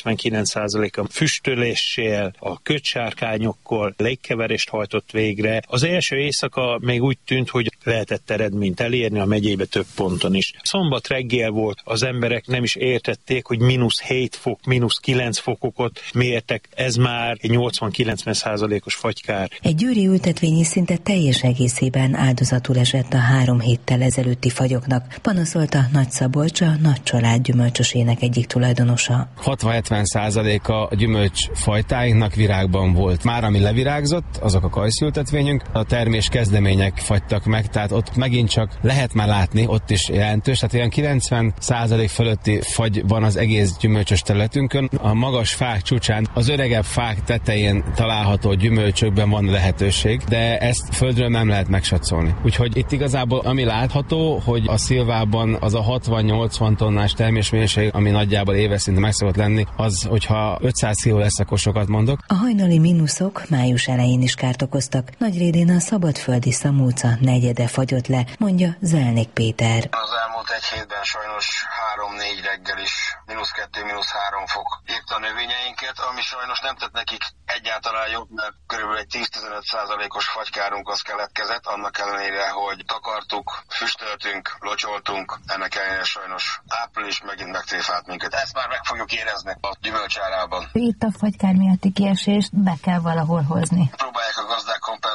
[SPEAKER 6] 99%-a füstöléssel, a kötsárkányokkal légkeverést hajtott végre. Az első éjszaka még úgy tűnt, hogy lehetett eredményt elérni a megyébe több ponton is. Szombat reggel volt, az emberek nem is értették, hogy -7 fok, -9 fok mértek, ez már egy 80-90%-os fagykár.
[SPEAKER 14] Egy győri ültetvényi szinte teljes egészében áldozatul esett a 3 héttel ezelőtti fagyoknak, panaszolta Nagyszabolcs, a Nagy Család gyümölcsösének egyik tulajdonosa.
[SPEAKER 7] 60-70% a gyümölcsfajtáinknak virágban volt. Már ami levirágzott, azok a kajszültetvényünk, a termés kezdemények fagytak meg, tehát ott megint csak lehet már látni, ott is jelentős, tehát olyan 90% fölötti fagy van az egész gyümölcsös területünkön. A magas fák csúcsán, az öregebb fák tetején található gyümölcsökben van lehetőség, de ezt földről nem lehet megsatszolni. Úgyhogy itt igazából ami látható, hogy a szilvában az a 60-80 tonnás termésmennyiség, ami nagyjából éves szinte meg szokott lenni, az, hogyha 500 kg lesz, akkor sokat mondok.
[SPEAKER 14] A hajnali mínuszok május elején is kárt okoztak. Nagyrédén a szabadföldi Szamóca negyede fagyott le, mondja Zelnik Péter.
[SPEAKER 21] Az elmúlt egy hétben sajnos 3-4 reggel is -2, -3 fok írta a növényeinket, ami sajnos nem tett nekik egyáltalán jobb, mert körülbelül egy 10-15%-os fagykárunk az keletkezett, annak ellenére, hogy takartuk, füstöltünk, locsoltunk, ennek ellenére sajnos április megint megtréfált minket. Ezt már meg fogjuk érezni a gyümölcsárában.
[SPEAKER 18] Itt a fagykár miatti kiesést be kell valahol hozni.
[SPEAKER 21] Próbálják a gazdák kompenzálni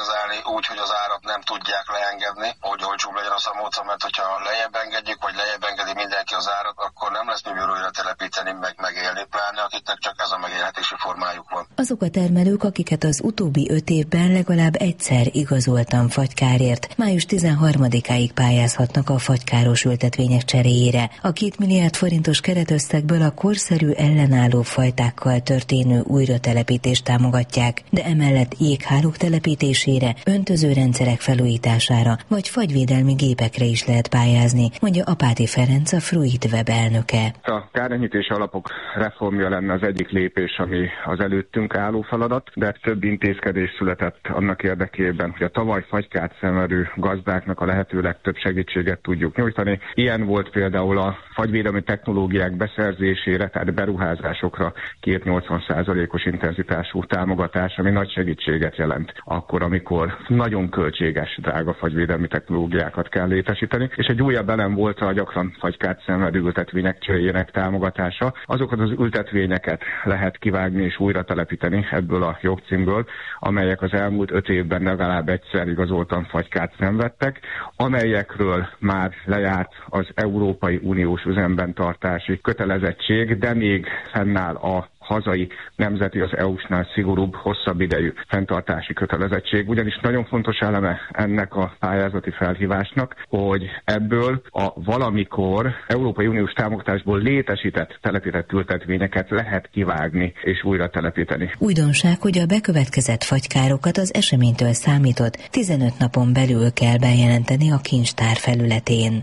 [SPEAKER 21] úgy, hogy az árat nem tudják leengedni, hogy olcsóbb legyen a szamóca, mert hogyha lejjebb engedjük, vagy lejjebb engedi mindenki az árat, akkor nem lesz miből újra telepíteni, meg megélni, pláne akiknek csak ez a megélhetési formájuk van.
[SPEAKER 14] Azok a termelők, akiket az utóbbi 5 évben legalább egyszer igazoltam fagykárért, május 13-áig pályázhatnak a fagykáros ültetvények cseréjére. A 2 milliárd forintos keretösszegből a korszerű ellenálló fajtákkal történő újratelepítést támogatják, de emellett jéghálók telepítésére, öntözőrendszerek felújítására vagy fagyvédelmi gépekre is lehet pályázni, mondja Apáti Ferenc, a Fruit Web elnöke.
[SPEAKER 8] A kárenyhítési alapok reformja lenne az egyik lépés, ami az előttünk álló feladat, de több intézkedés született annak érdekében, hogy a tavaly fagykát szenvedő gazdáknak a lehető legtöbb segítséget tudjuk nyújtani. Ilyen volt például a fagyvédelmi technológiák beszerzésére, tehát beruházásokra 280%-os intenzitású támogatás, ami nagy segítséget jelent akkor, amikor nagyon költséges, drága fagyvédelmi technológiákat kell létesíteni. És egy újabb elem volt a gyakran fagykát szenvedő ültetvények cseréjének támogatása. Azokat az ültetvényeket lehet kivágni és újra telepíteni ebből a jogcímből, amelyek az elmúlt 5 évben legalább egyszer igazoltan fagykát szenvedtek, amelyekről már lejárt az Európai Uniós üzemben tartási kötelezettség, de még fennáll a hazai nemzeti, az EU-snál szigorúbb, hosszabb idejű fenntartási kötelezettség. Ugyanis nagyon fontos eleme ennek a pályázati felhívásnak, hogy ebből a valamikor Európai Uniós támogatásból létesített, telepített ültetvényeket lehet kivágni és újra telepíteni.
[SPEAKER 14] Újdonság, hogy a bekövetkezett fagykárokat az eseménytől számított 15 napon belül kell bejelenteni a kincstár felületén.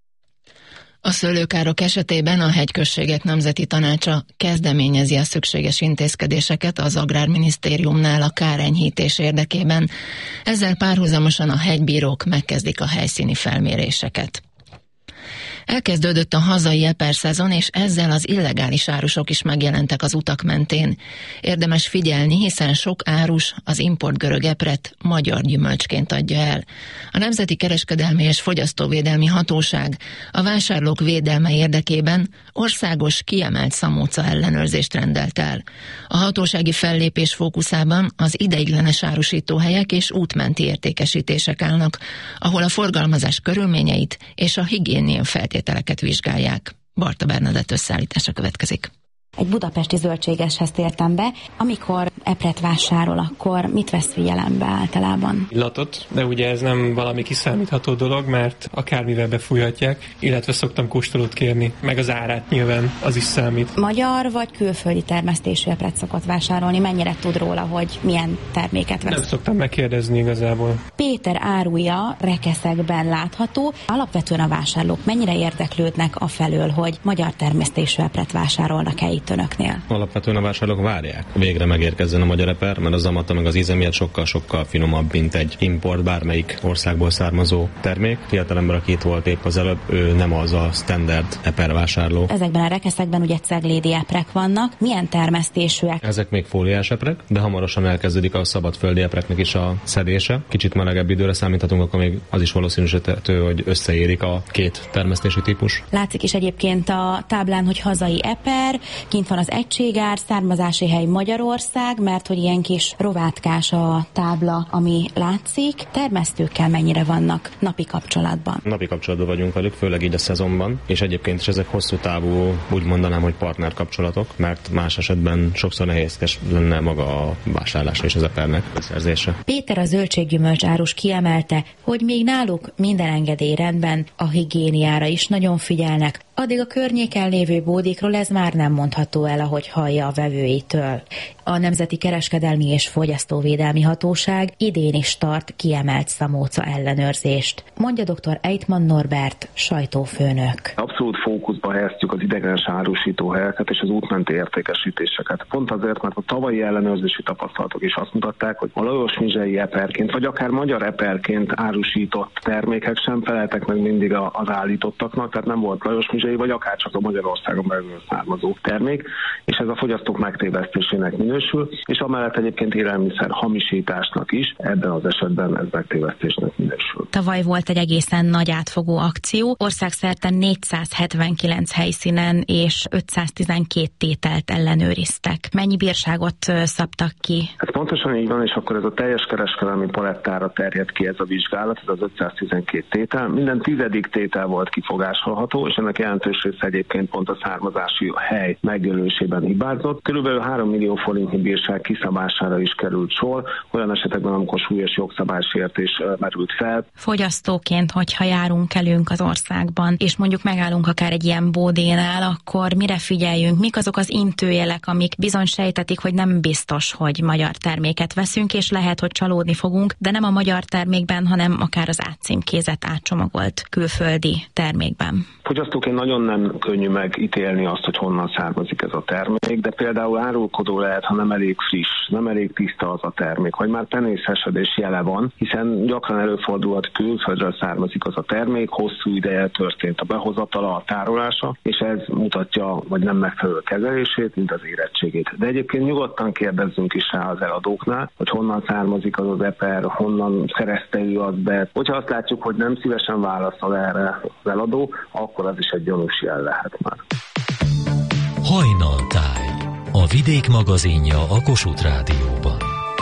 [SPEAKER 4] A szőlőkárok esetében a Hegyközségek Nemzeti Tanácsa kezdeményezi a szükséges intézkedéseket az Agrárminisztériumnál a kárenyhítés érdekében. Ezzel párhuzamosan a hegybírók megkezdik a helyszíni felméréseket. Elkezdődött a hazai eperszezon, és ezzel az illegális árusok is megjelentek az utak mentén. Érdemes figyelni, hiszen sok árus az importgörög epret magyar gyümölcsként adja el. A Nemzeti Kereskedelmi és Fogyasztóvédelmi Hatóság a vásárlók védelme érdekében országos kiemelt szamóca ellenőrzést rendelt el. A hatósági fellépés fókuszában az ideiglenes árusítóhelyek és útmenti értékesítések állnak, ahol a forgalmazás körülményeit és a higiénia feltételeket vizsgálják. Barta Bernadett összeállítása következik.
[SPEAKER 9] Egy budapesti zöldségeshez tértem be. Amikor epret vásárol, akkor mit vesz figyelembe általában?
[SPEAKER 10] Illatot, de ugye ez nem valami kiszámítható dolog, mert akármivel befújhatják, illetve szoktam kóstolót kérni, meg az árát nyilván, az is számít.
[SPEAKER 9] Magyar vagy külföldi termesztésű epret szokott vásárolni? Mennyire tud róla, hogy milyen terméket vesz?
[SPEAKER 10] Nem szoktam megkérdezni igazából.
[SPEAKER 9] Péter árulja rekeszekben látható. Alapvetően a vásárlók mennyire érdeklődnek afelől, hogy magyar termesztésű epret vásárolnak-e itt önöknél?
[SPEAKER 11] Alapvetően a vásárlók várják. Végre megérkezzen a magyar eper, mert az zamata meg az íze miatt sokkal finomabb, mint egy import bármelyik országból származó termék. Fiatalember, aki itt volt épp az előbb, ő nem az a standard eper vásárló.
[SPEAKER 9] Ezekben a rekeszekben ugye ceglédi eprek vannak. Milyen termesztésűek?
[SPEAKER 11] Ezek még fóliás eprek, de hamarosan elkezdődik a szabadföldi epreknek is a szedése. Kicsit melegebb időre számíthatunk, akkor még az is valószínűsíthető, hogy összeérik a két termesztési típus.
[SPEAKER 9] Látszik is egyébként a táblán, hogy hazai eper, kint van az egységár, származási hely Magyarország, mert hogy ilyen kis rovátkás a tábla, ami látszik. Termesztőkkel mennyire vannak napi kapcsolatban?
[SPEAKER 11] Napi kapcsolatban vagyunk velük, főleg így a szezonban, és egyébként is ezek hosszú távú, úgy mondanám, hogy partner kapcsolatok, mert más esetben sokszor nehézkes lenne maga a vásárlása és az epernek beszerzése. Péter
[SPEAKER 9] a zöldséggyümölcs árus kiemelte, hogy még náluk minden engedély rendben, a higiéniára is nagyon figyelnek, addig a környéken lévő bódékról ez már nem mondható el, ahogy hallja a vevőitől. A Nemzeti Kereskedelmi és Fogyasztóvédelmi Hatóság idén is tart kiemelt szamóca ellenőrzést, mondja dr. Eitman Norbert, sajtófőnök.
[SPEAKER 22] Abszolút fókuszba helyeztük az ideiglenes árusítóhelyeket és az útmenti értékesítéseket. Pont azért, mert a tavalyi ellenőrzési tapasztalatok is azt mutatták, hogy a lajosmizsei eperként, vagy akár magyar eperként árusított termékek sem feleltek meg mindig az állítottaknak, tehát nem volt lajosmizsei, vagy akár csak a Magyarországon belül származó termék, és ez a fogyasztók megtévesztésének minősül, és amellett egyébként élelmiszer hamisításnak is, ebben az esetben ez megtévesztésnek minősül.
[SPEAKER 9] Tavaly volt egy egészen nagy átfogó akció, országszerte 479 helyszínen és 512 tételt ellenőriztek. Mennyi bírságot szabtak ki?
[SPEAKER 22] Hát Pontosan így van, és akkor ez a teljes kereskedelmi palettára terjed ki ez a vizsgálat, ez az 512 tétel. Minden 10. tétel volt kifogásolható, és ennek jelentős része egyébként pont a származási hely megjelölésében hibázott. Körülbelül 3 millió forintnyi bírság kiszabására is került sor, olyan esetekben, amikor súlyos jogszabálysértés merült fel.
[SPEAKER 9] Fogyasztóként, hogyha járunk elünk az országban, és mondjuk megállunk akár egy ilyen bódénál, akkor mire figyeljünk? Mik azok az intőjelek, amik bizony sejtetik, hogy nem biztos, hogy magyar terméket veszünk, és lehet, hogy csalódni fogunk, de nem a magyar termékben, hanem akár az átcímkézett, átcsomagolt külföldi termékben.
[SPEAKER 22] Fogyasztóként nagyon nem könnyű megítélni azt, hogy honnan származik ez a termék, de például árulkodó lehet, ha nem elég friss, nem elég tiszta az a termék, vagy már penészesedés jele van, hiszen gyakran előfordulhat, külföldről származik az a termék, hosszú ideje történt a behozatala, a tárolása, és ez mutatja, vagy nem megfelelő kezelését, mint az érettségét. De egyébként nyugodtan kérdezzünk is rá az eladóknál, hogy honnan származik az eper, honnan szerezte ő azt be. Hogyha azt látjuk, hogy nem szívesen válaszol erre az eladó, akkor az is egy gyanús jel lehet már.
[SPEAKER 3] Hajnaltáj, a Vidék magazinja a Kossuth Rádióban.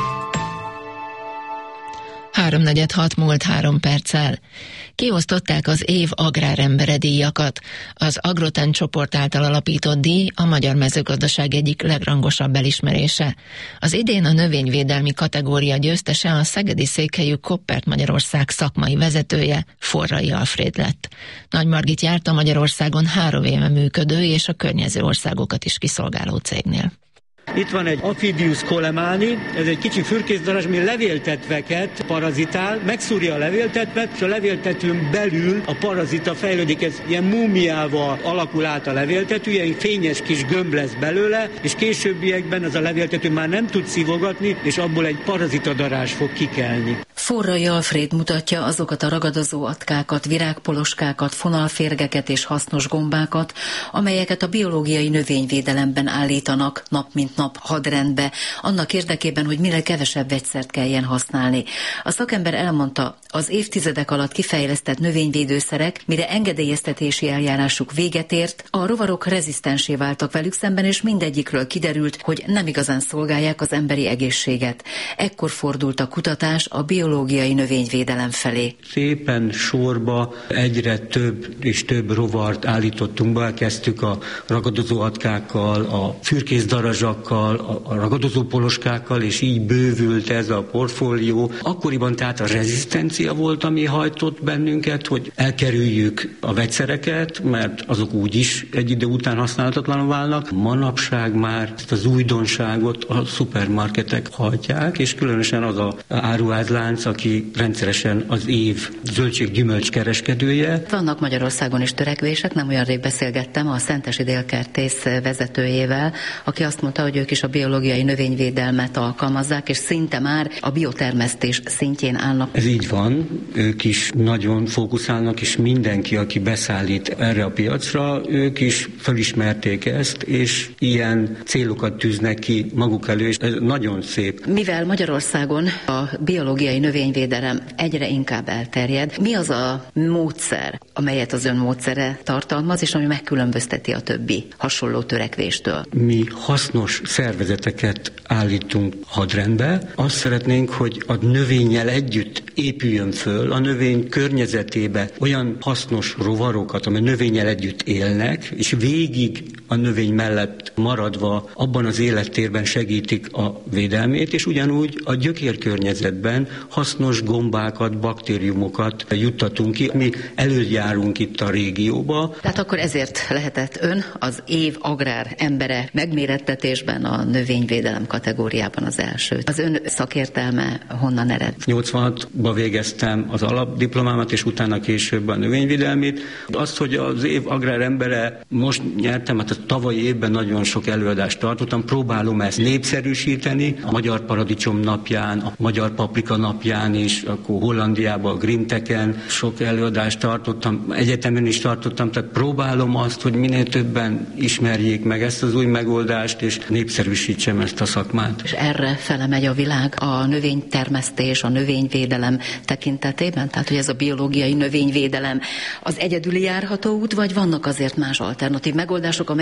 [SPEAKER 4] 3:46 múlt 3 perccel. Kiosztották az év agrárembere díjakat. Az Agroten csoport által alapított díj a magyar mezőgazdaság egyik legrangosabb elismerése. Az idén a növényvédelmi kategória győztese a szegedi székhelyű Koppert Magyarország szakmai vezetője, Forrai Alfréd lett. Nagy Margit járt a Magyarországon 3 éve működő és a környező országokat is kiszolgáló cégnél.
[SPEAKER 12] Itt van egy Aphidius colemani, ez egy kicsi fürkészdarázs, ami levéltetveket parazitál, megszúrja a levéltetvet, és a levéltetőn belül a parazita fejlődik, ez ilyen múmiával alakul át a levéltető, ilyen fényes kis gömb lesz belőle, és későbbiekben az a levéltető már nem tud szívogatni, és abból egy parazitadarázs fog kikelni.
[SPEAKER 13] Forrai Alfréd mutatja azokat a ragadozó atkákat, virágpoloskákat, fonalférgeket és hasznos gombákat, amelyeket a biológiai növényvédelemben állítanak nap mint nap hadrendbe, annak érdekében, hogy minél kevesebb vegyszert kelljen használni. A szakember elmondta, az évtizedek alatt kifejlesztett növényvédőszerek, mire engedélyeztetési eljárásuk véget ért, a rovarok rezisztensé váltak velük szemben, és mindegyikről kiderült, hogy nem igazán szolgálják az emberi egészséget. Ekkor fordult a kutatás a biológiai növényvédelem felé.
[SPEAKER 12] Szépen sorba egyre több és több rovart állítottunk be, kezdtük a ragadozó atkákkal, a fürkészdarazsakkal, a ragadozó poloskákkal, és így bővült ez a portfólió. Akkoriban tehát a rezisztencia volt, ami hajtott bennünket, hogy elkerüljük a vegyszereket, mert azok úgyis egy idő után használhatatlanul válnak. Manapság már ezt az újdonságot a szupermarketek hajtják, és különösen az a áruházlánc, aki rendszeresen az év zöldség-gyümölcs kereskedője.
[SPEAKER 13] Vannak Magyarországon is törekvések, nem olyan rég beszélgettem a Szentesi Délkertész vezetőjével, aki azt mondta, hogy ők is a biológiai növényvédelmet alkalmazzák, és szinte már a biotermesztés szintjén állnak.
[SPEAKER 12] Ez így van, ők is nagyon fókuszálnak, és mindenki, aki beszállít erre a piacra, ők is felismerték ezt, és ilyen célokat tűznek ki maguk elő, és ez nagyon szép.
[SPEAKER 13] Mivel Magyarországon a biológiai növényvédelem egyre inkább elterjed, mi az a módszer, amelyet az ön módszere tartalmaz, és ami megkülönbözteti a többi hasonló törekvéstől?
[SPEAKER 12] Mi hasznos szervezeteket állítunk hadrendbe. Azt szeretnénk, hogy a növényel együtt épüljön föl a növény környezetébe olyan hasznos rovarokat, amely növényel együtt élnek, és végig a növény mellett maradva abban az élettérben segítik a védelmét, és ugyanúgy a gyökérkörnyezetben hasznos gombákat, baktériumokat juttatunk ki. Mi előjárunk itt a régióba.
[SPEAKER 13] Tehát akkor ezért lehetett ön az év agrár embere megmérettetésben a növényvédelem kategóriában az első. Az ön szakértelme honnan ered?
[SPEAKER 12] 86-ban végeztem az alapdiplomámat, és utána később a növényvédelmét. Azt, hogy az év agrár embere most nyertem, hát a tavalyi évben nagyon sok előadást tartottam, próbálom ezt népszerűsíteni. A Magyar Paradicsom napján, a Magyar Paprika napján is, akkor Hollandiában, a Grimteken sok előadást tartottam, egyetemen is tartottam, tehát próbálom azt, hogy minél többen ismerjék meg ezt az új megoldást, és népszerűsítsem ezt a szakmát.
[SPEAKER 13] És erre fele megy a világ a növénytermesztés, a növényvédelem tekintetében? Tehát, hogy ez a biológiai növényvédelem az egyedüli járható út, vagy vannak azért más alternatív megoldások, amelyek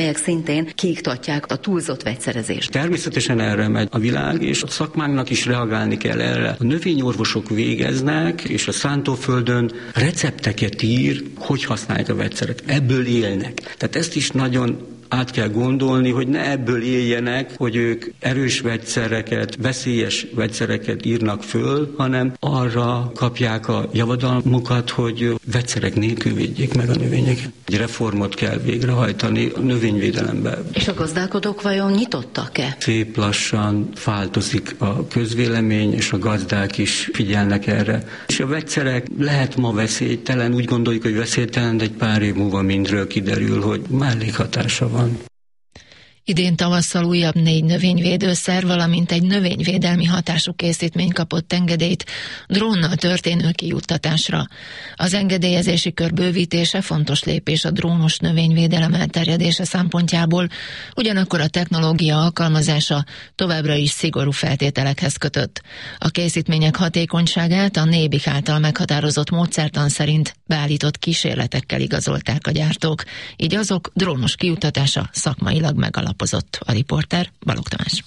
[SPEAKER 13] amelyek szintén kiiktatják a túlzott vegyszerezést.
[SPEAKER 12] Természetesen erre megy a világ, és a szakmánknak is reagálni kell erre. A növényorvosok végeznek, és a szántóföldön recepteket ír, hogy használják a vegyszeret. Ebből élnek. Tehát ezt is nagyon át kell gondolni, hogy ne ebből éljenek, hogy ők erős vegyszereket, veszélyes vegyszereket írnak föl, hanem arra kapják a javadalmukat, hogy vegyszerek nélkül védjék meg a növényeket. Egy reformot kell végrehajtani a növényvédelemben.
[SPEAKER 13] És a gazdálkodók vajon nyitottak-e?
[SPEAKER 12] Szép lassan változik a közvélemény, és a gazdák is figyelnek erre. És a vegyszerek lehet ma veszélytelen, úgy gondoljuk, hogy veszélytelen, de egy pár év múlva mindről kiderül, hogy mellékhatása van.
[SPEAKER 4] Idén tavasszal újabb 4 növényvédőszer, valamint egy növényvédelmi hatású készítmény kapott engedélyt drónnal történő kijuttatásra. Az engedélyezési kör bővítése fontos lépés a drónos növényvédelem elterjedése szempontjából, ugyanakkor a technológia alkalmazása továbbra is szigorú feltételekhez kötött. A készítmények hatékonyságát a NÉBIK által meghatározott módszertan szerint beállított kísérletekkel igazolták a gyártók, így azok drónos kijuttatása szakmailag megalapozott. A riporter Balogh Tamás.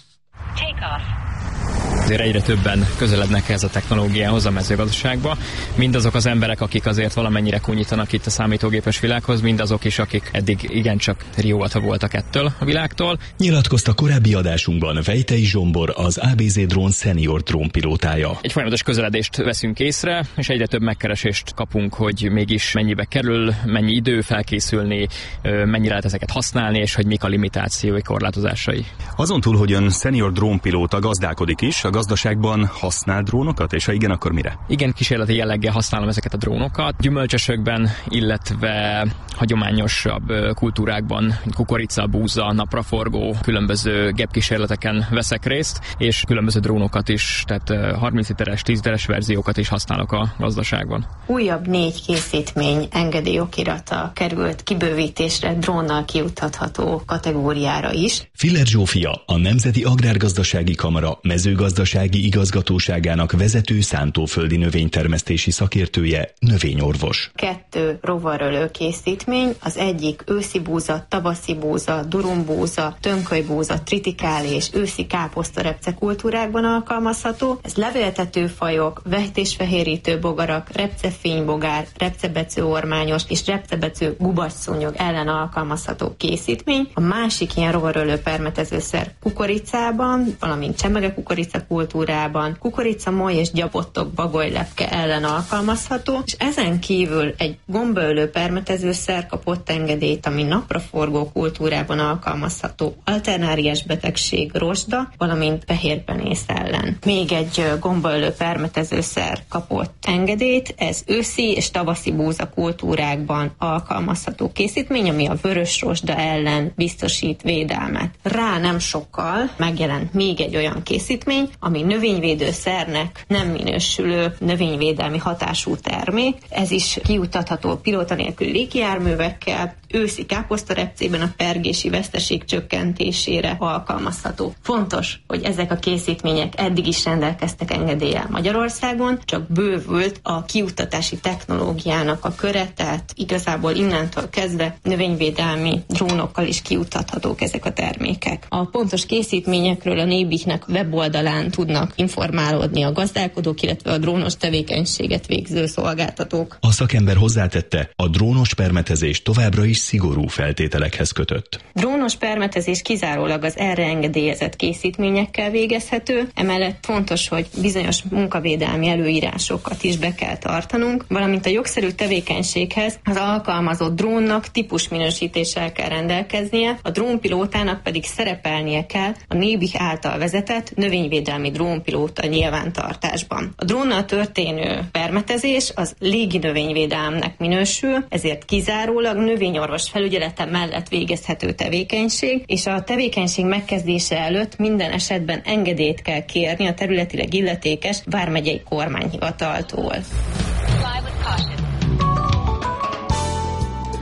[SPEAKER 15] Azért egyre többen közelednek ehhez a technológiához a mezőgazdaságba. Mindazok az emberek, akik azért valamennyire kúnyítanak itt a számítógépes világhoz, mindazok is, akik eddig igencsak riogatva voltak ettől a világtól.
[SPEAKER 16] Nyilatkozta korábbi adásunkban Vejtei Zsombor, az ABZ Drón senior drónpilótája.
[SPEAKER 15] Egy folyamatos közeledést veszünk észre, és egyre több megkeresést kapunk, hogy mégis mennyibe kerül, mennyi idő felkészülni, mennyire lehet ezeket használni, és hogy mik a limitációi, korlátozásai.
[SPEAKER 16] Azon túl, hogy ön senior drónpilóta gazdálkodik is, a gazdaságban használ drónokat, és ha igen, akkor mire?
[SPEAKER 15] Igen, kísérleti jelleggel használom ezeket a drónokat. Gyümölcsösökben, illetve hagyományosabb kultúrákban, kukorica, búza, napraforgó, különböző gepkísérleteken veszek részt, és különböző drónokat is, tehát 30 literes, 10 literes verziókat is használok a gazdaságban.
[SPEAKER 17] Újabb 4 készítmény engedélyokirata került kibővítésre drónnal kijuttatható kategóriára is.
[SPEAKER 16] Filler Zsófia, a Nemzeti Agrárgazdasági Kamara mezőgazdasági igazgatóságának vezető szántóföldi növénytermesztési szakértője, növényorvos.
[SPEAKER 17] 2 rovarölő készítmény, az egyik őszi búza, tavaszi búza, durumbúza, tönkölybúza, tritikál és őszi káposztarepce kultúrákban alkalmazható. Ez levéltető fajok, vehetésfehérítő bogarak, repcefénybogár, repcebecő ormányos és repcebecő gubasszúnyog ellen alkalmazható készítmény. A másik ilyen rovarölő permetezőszer kukoricában, valamint csemege kukorica kultúrában, kukoricamoly és gyapottok bagolylepke ellen alkalmazható, és ezen kívül egy gombaölő permetezőszer kapott engedélyt, ami napraforgó kultúrában alkalmazható alternáriás betegség, rozsda, valamint fehérpenész ellen. Még egy gombaölő permetezőszer kapott engedélyt, ez őszi és tavaszi búza kultúrákban alkalmazható készítmény, ami a vörös rozsda ellen biztosít védelmet. Rá nem sokkal megjelent még egy olyan készítmény, ami növényvédőszernek nem minősülő növényvédelmi hatású termék. Ez is kijuttatható pilóta nélküli légijárművekkel, őszi káposztarepcében a pergési veszteség csökkentésére alkalmazható. Fontos, hogy ezek a készítmények eddig is rendelkeztek engedéllyel Magyarországon, csak bővült a kijuttatási technológiának a köre, tehát igazából innentől kezdve növényvédelmi drónokkal is kijuttathatók ezek a termékek. A pontos készítményekről a NÉBIK-nek weboldalán tudnak informálódni a gazdálkodók, illetve a drónos tevékenységet végző szolgáltatók.
[SPEAKER 16] A szakember hozzátette, a drónos permetezés továbbra is szigorú feltételekhez kötött.
[SPEAKER 17] Drónos permetezés kizárólag az erre engedélyezett készítményekkel végezhető, emellett fontos, hogy bizonyos munkavédelmi előírásokat is be kell tartanunk, valamint a jogszerű tevékenységhez az alkalmazott drónnak típusminősítéssel kell rendelkeznie, a drónpilótának pedig szerepelnie kell a NÉBIK által vezetett növényvédelmi drónpilóta nyilvántartásban. A drónnal történő permetezés az légi növényvédelemnek minősül, ezért kizárólag növényorvos felügyelete mellett végezhető tevékenység, és a tevékenység megkezdése előtt minden esetben engedélyt kell kérni a területileg illetékes vármegyei kormányhivataltól.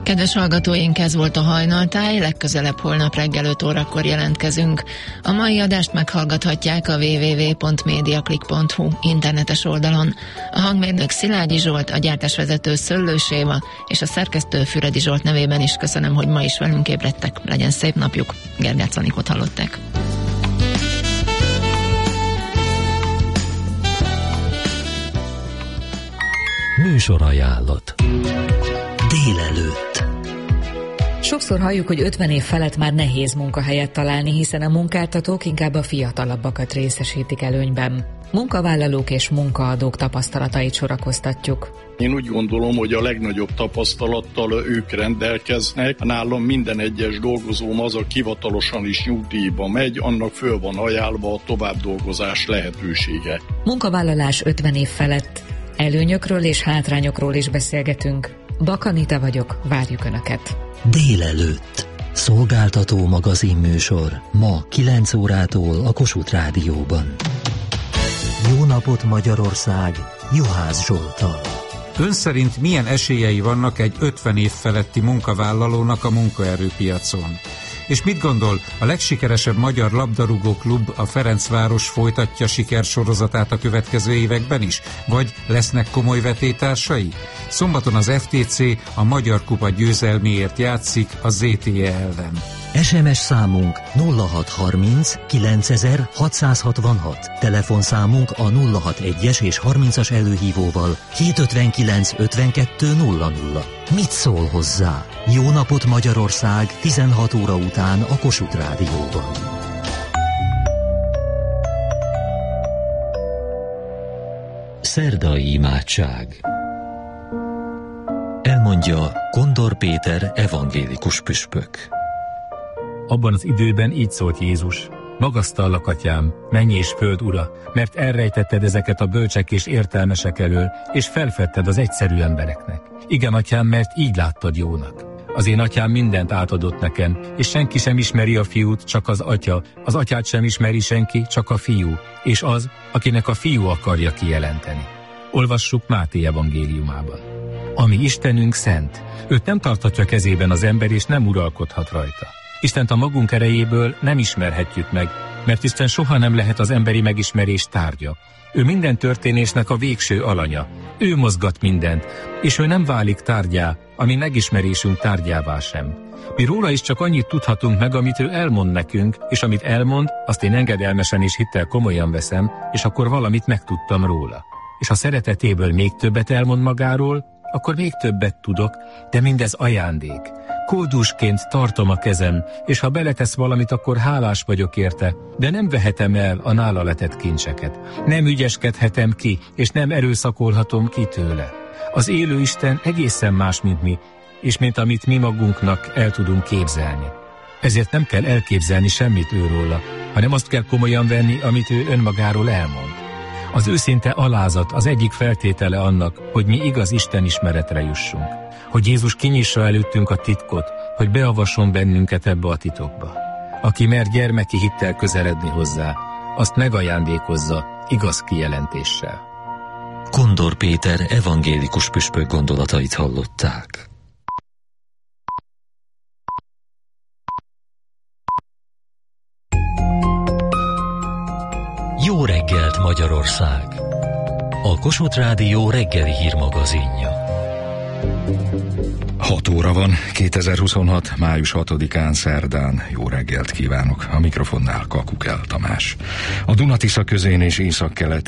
[SPEAKER 4] Kedves hallgatóink, ez volt a Hajnaltáj, legközelebb holnap reggel 5 órakor jelentkezünk. A mai adást meghallgathatják a www.mediaclick.hu internetes oldalon. A hangmérnök Szilágyi Zsolt, a gyártásvezető Szöllős Éva és a szerkesztő Füredi Zsolt nevében is köszönöm, hogy ma is velünk ébredtek. Legyen szép napjuk. Gergác Anikót hallották.
[SPEAKER 3] Műsorajánlat.
[SPEAKER 1] Délelőtt. Sokszor halljuk, hogy 50 év felett már nehéz munkahelyet találni, hiszen a munkáltatók inkább a fiatalabbakat részesítik előnyben. Munkavállalók és munkaadók tapasztalatait sorakoztatjuk.
[SPEAKER 19] Én úgy gondolom, hogy a legnagyobb tapasztalattal ők rendelkeznek. Nálam minden egyes dolgozóm az, aki hivatalosan is nyugdíjba megy, annak föl van ajánlva a továbbdolgozás lehetősége.
[SPEAKER 1] Munkavállalás 50 év felett. Előnyökről és hátrányokról is beszélgetünk. Bak Anita vagyok, várjuk Önöket.
[SPEAKER 3] Délelőtt. Szolgáltató magazinműsor. Ma 9 órától a Kossuth Rádióban. Jó napot Magyarország! Juhász Zsolttal.
[SPEAKER 20] Ön szerint milyen esélyei vannak egy 50 év feletti munkavállalónak a munkaerőpiacon? És mit gondol, a legsikeresebb magyar labdarúgó klub, a Ferencváros folytatja sikersorozatát a következő években is? Vagy lesznek komoly vetétársai? Szombaton az FTC a Magyar Kupa győzelméért játszik a ZTE ellen.
[SPEAKER 3] SMS számunk 0630 9666. Telefonszámunk a 061-es és 30-as előhívóval 759 52 00. Mit szól hozzá? Jó napot Magyarország 16 óra után a Kossuth Rádióban. Szerdai imádság. Elmondja Kondor Péter evangélikus püspök.
[SPEAKER 23] Abban az időben így szólt Jézus: magasztallak, Atyám, menny és föld ura, mert elrejtetted ezeket a bölcsek és értelmesek elől, és felfedted az egyszerű embereknek. Igen, Atyám, mert így láttad jónak. Az én Atyám mindent átadott nekem, és senki sem ismeri a fiút, csak az Atya, az Atyát sem ismeri senki, csak a fiú, és az, akinek a fiú akarja kijelenteni. Olvassuk Máté evangéliumában. Ami Istenünk szent, őt nem tarthatja kezében az ember, és nem uralkodhat rajta. Istent a magunk erejéből nem ismerhetjük meg, mert Isten soha nem lehet az emberi megismerés tárgya. Ő minden történésnek a végső alanya. Ő mozgat mindent, és ő nem válik tárgyá, ami megismerésünk tárgyává sem. Mi róla is csak annyit tudhatunk meg, amit ő elmond nekünk, és amit elmond, azt én engedelmesen és hittel komolyan veszem, és akkor valamit megtudtam róla. És ha szeretetéből még többet elmond magáról, akkor még többet tudok, de mindez ajándék. Kódusként tartom a kezem, és ha beletesz valamit, akkor hálás vagyok érte, de nem vehetem el a nála letett kincseket. Nem ügyeskedhetem ki, és nem erőszakolhatom ki tőle. Az élő Isten egészen más, mint mi, és mint amit mi magunknak el tudunk képzelni. Ezért nem kell elképzelni semmit őróla, hanem azt kell komolyan venni, amit ő önmagáról elmond. Az őszinte alázat az egyik feltétele annak, hogy mi igaz Isten ismeretre jussunk. Hogy Jézus kinyissa előttünk a titkot, hogy beavasson bennünket ebbe a titokba. Aki mer gyermeki hittel közeledni hozzá, azt megajándékozza igaz kijelentéssel.
[SPEAKER 3] Kondor Péter evangélikus püspök gondolatait hallották. Jó reggelt Magyarország! A Kossuth Rádió reggeli hírmagazinja.
[SPEAKER 24] 6 óra van, 2026. május 6-án szerdán. Jó reggelt kívánok! A mikrofonnál Kakukel Tamás. A Duna-Tisza közén és északkelet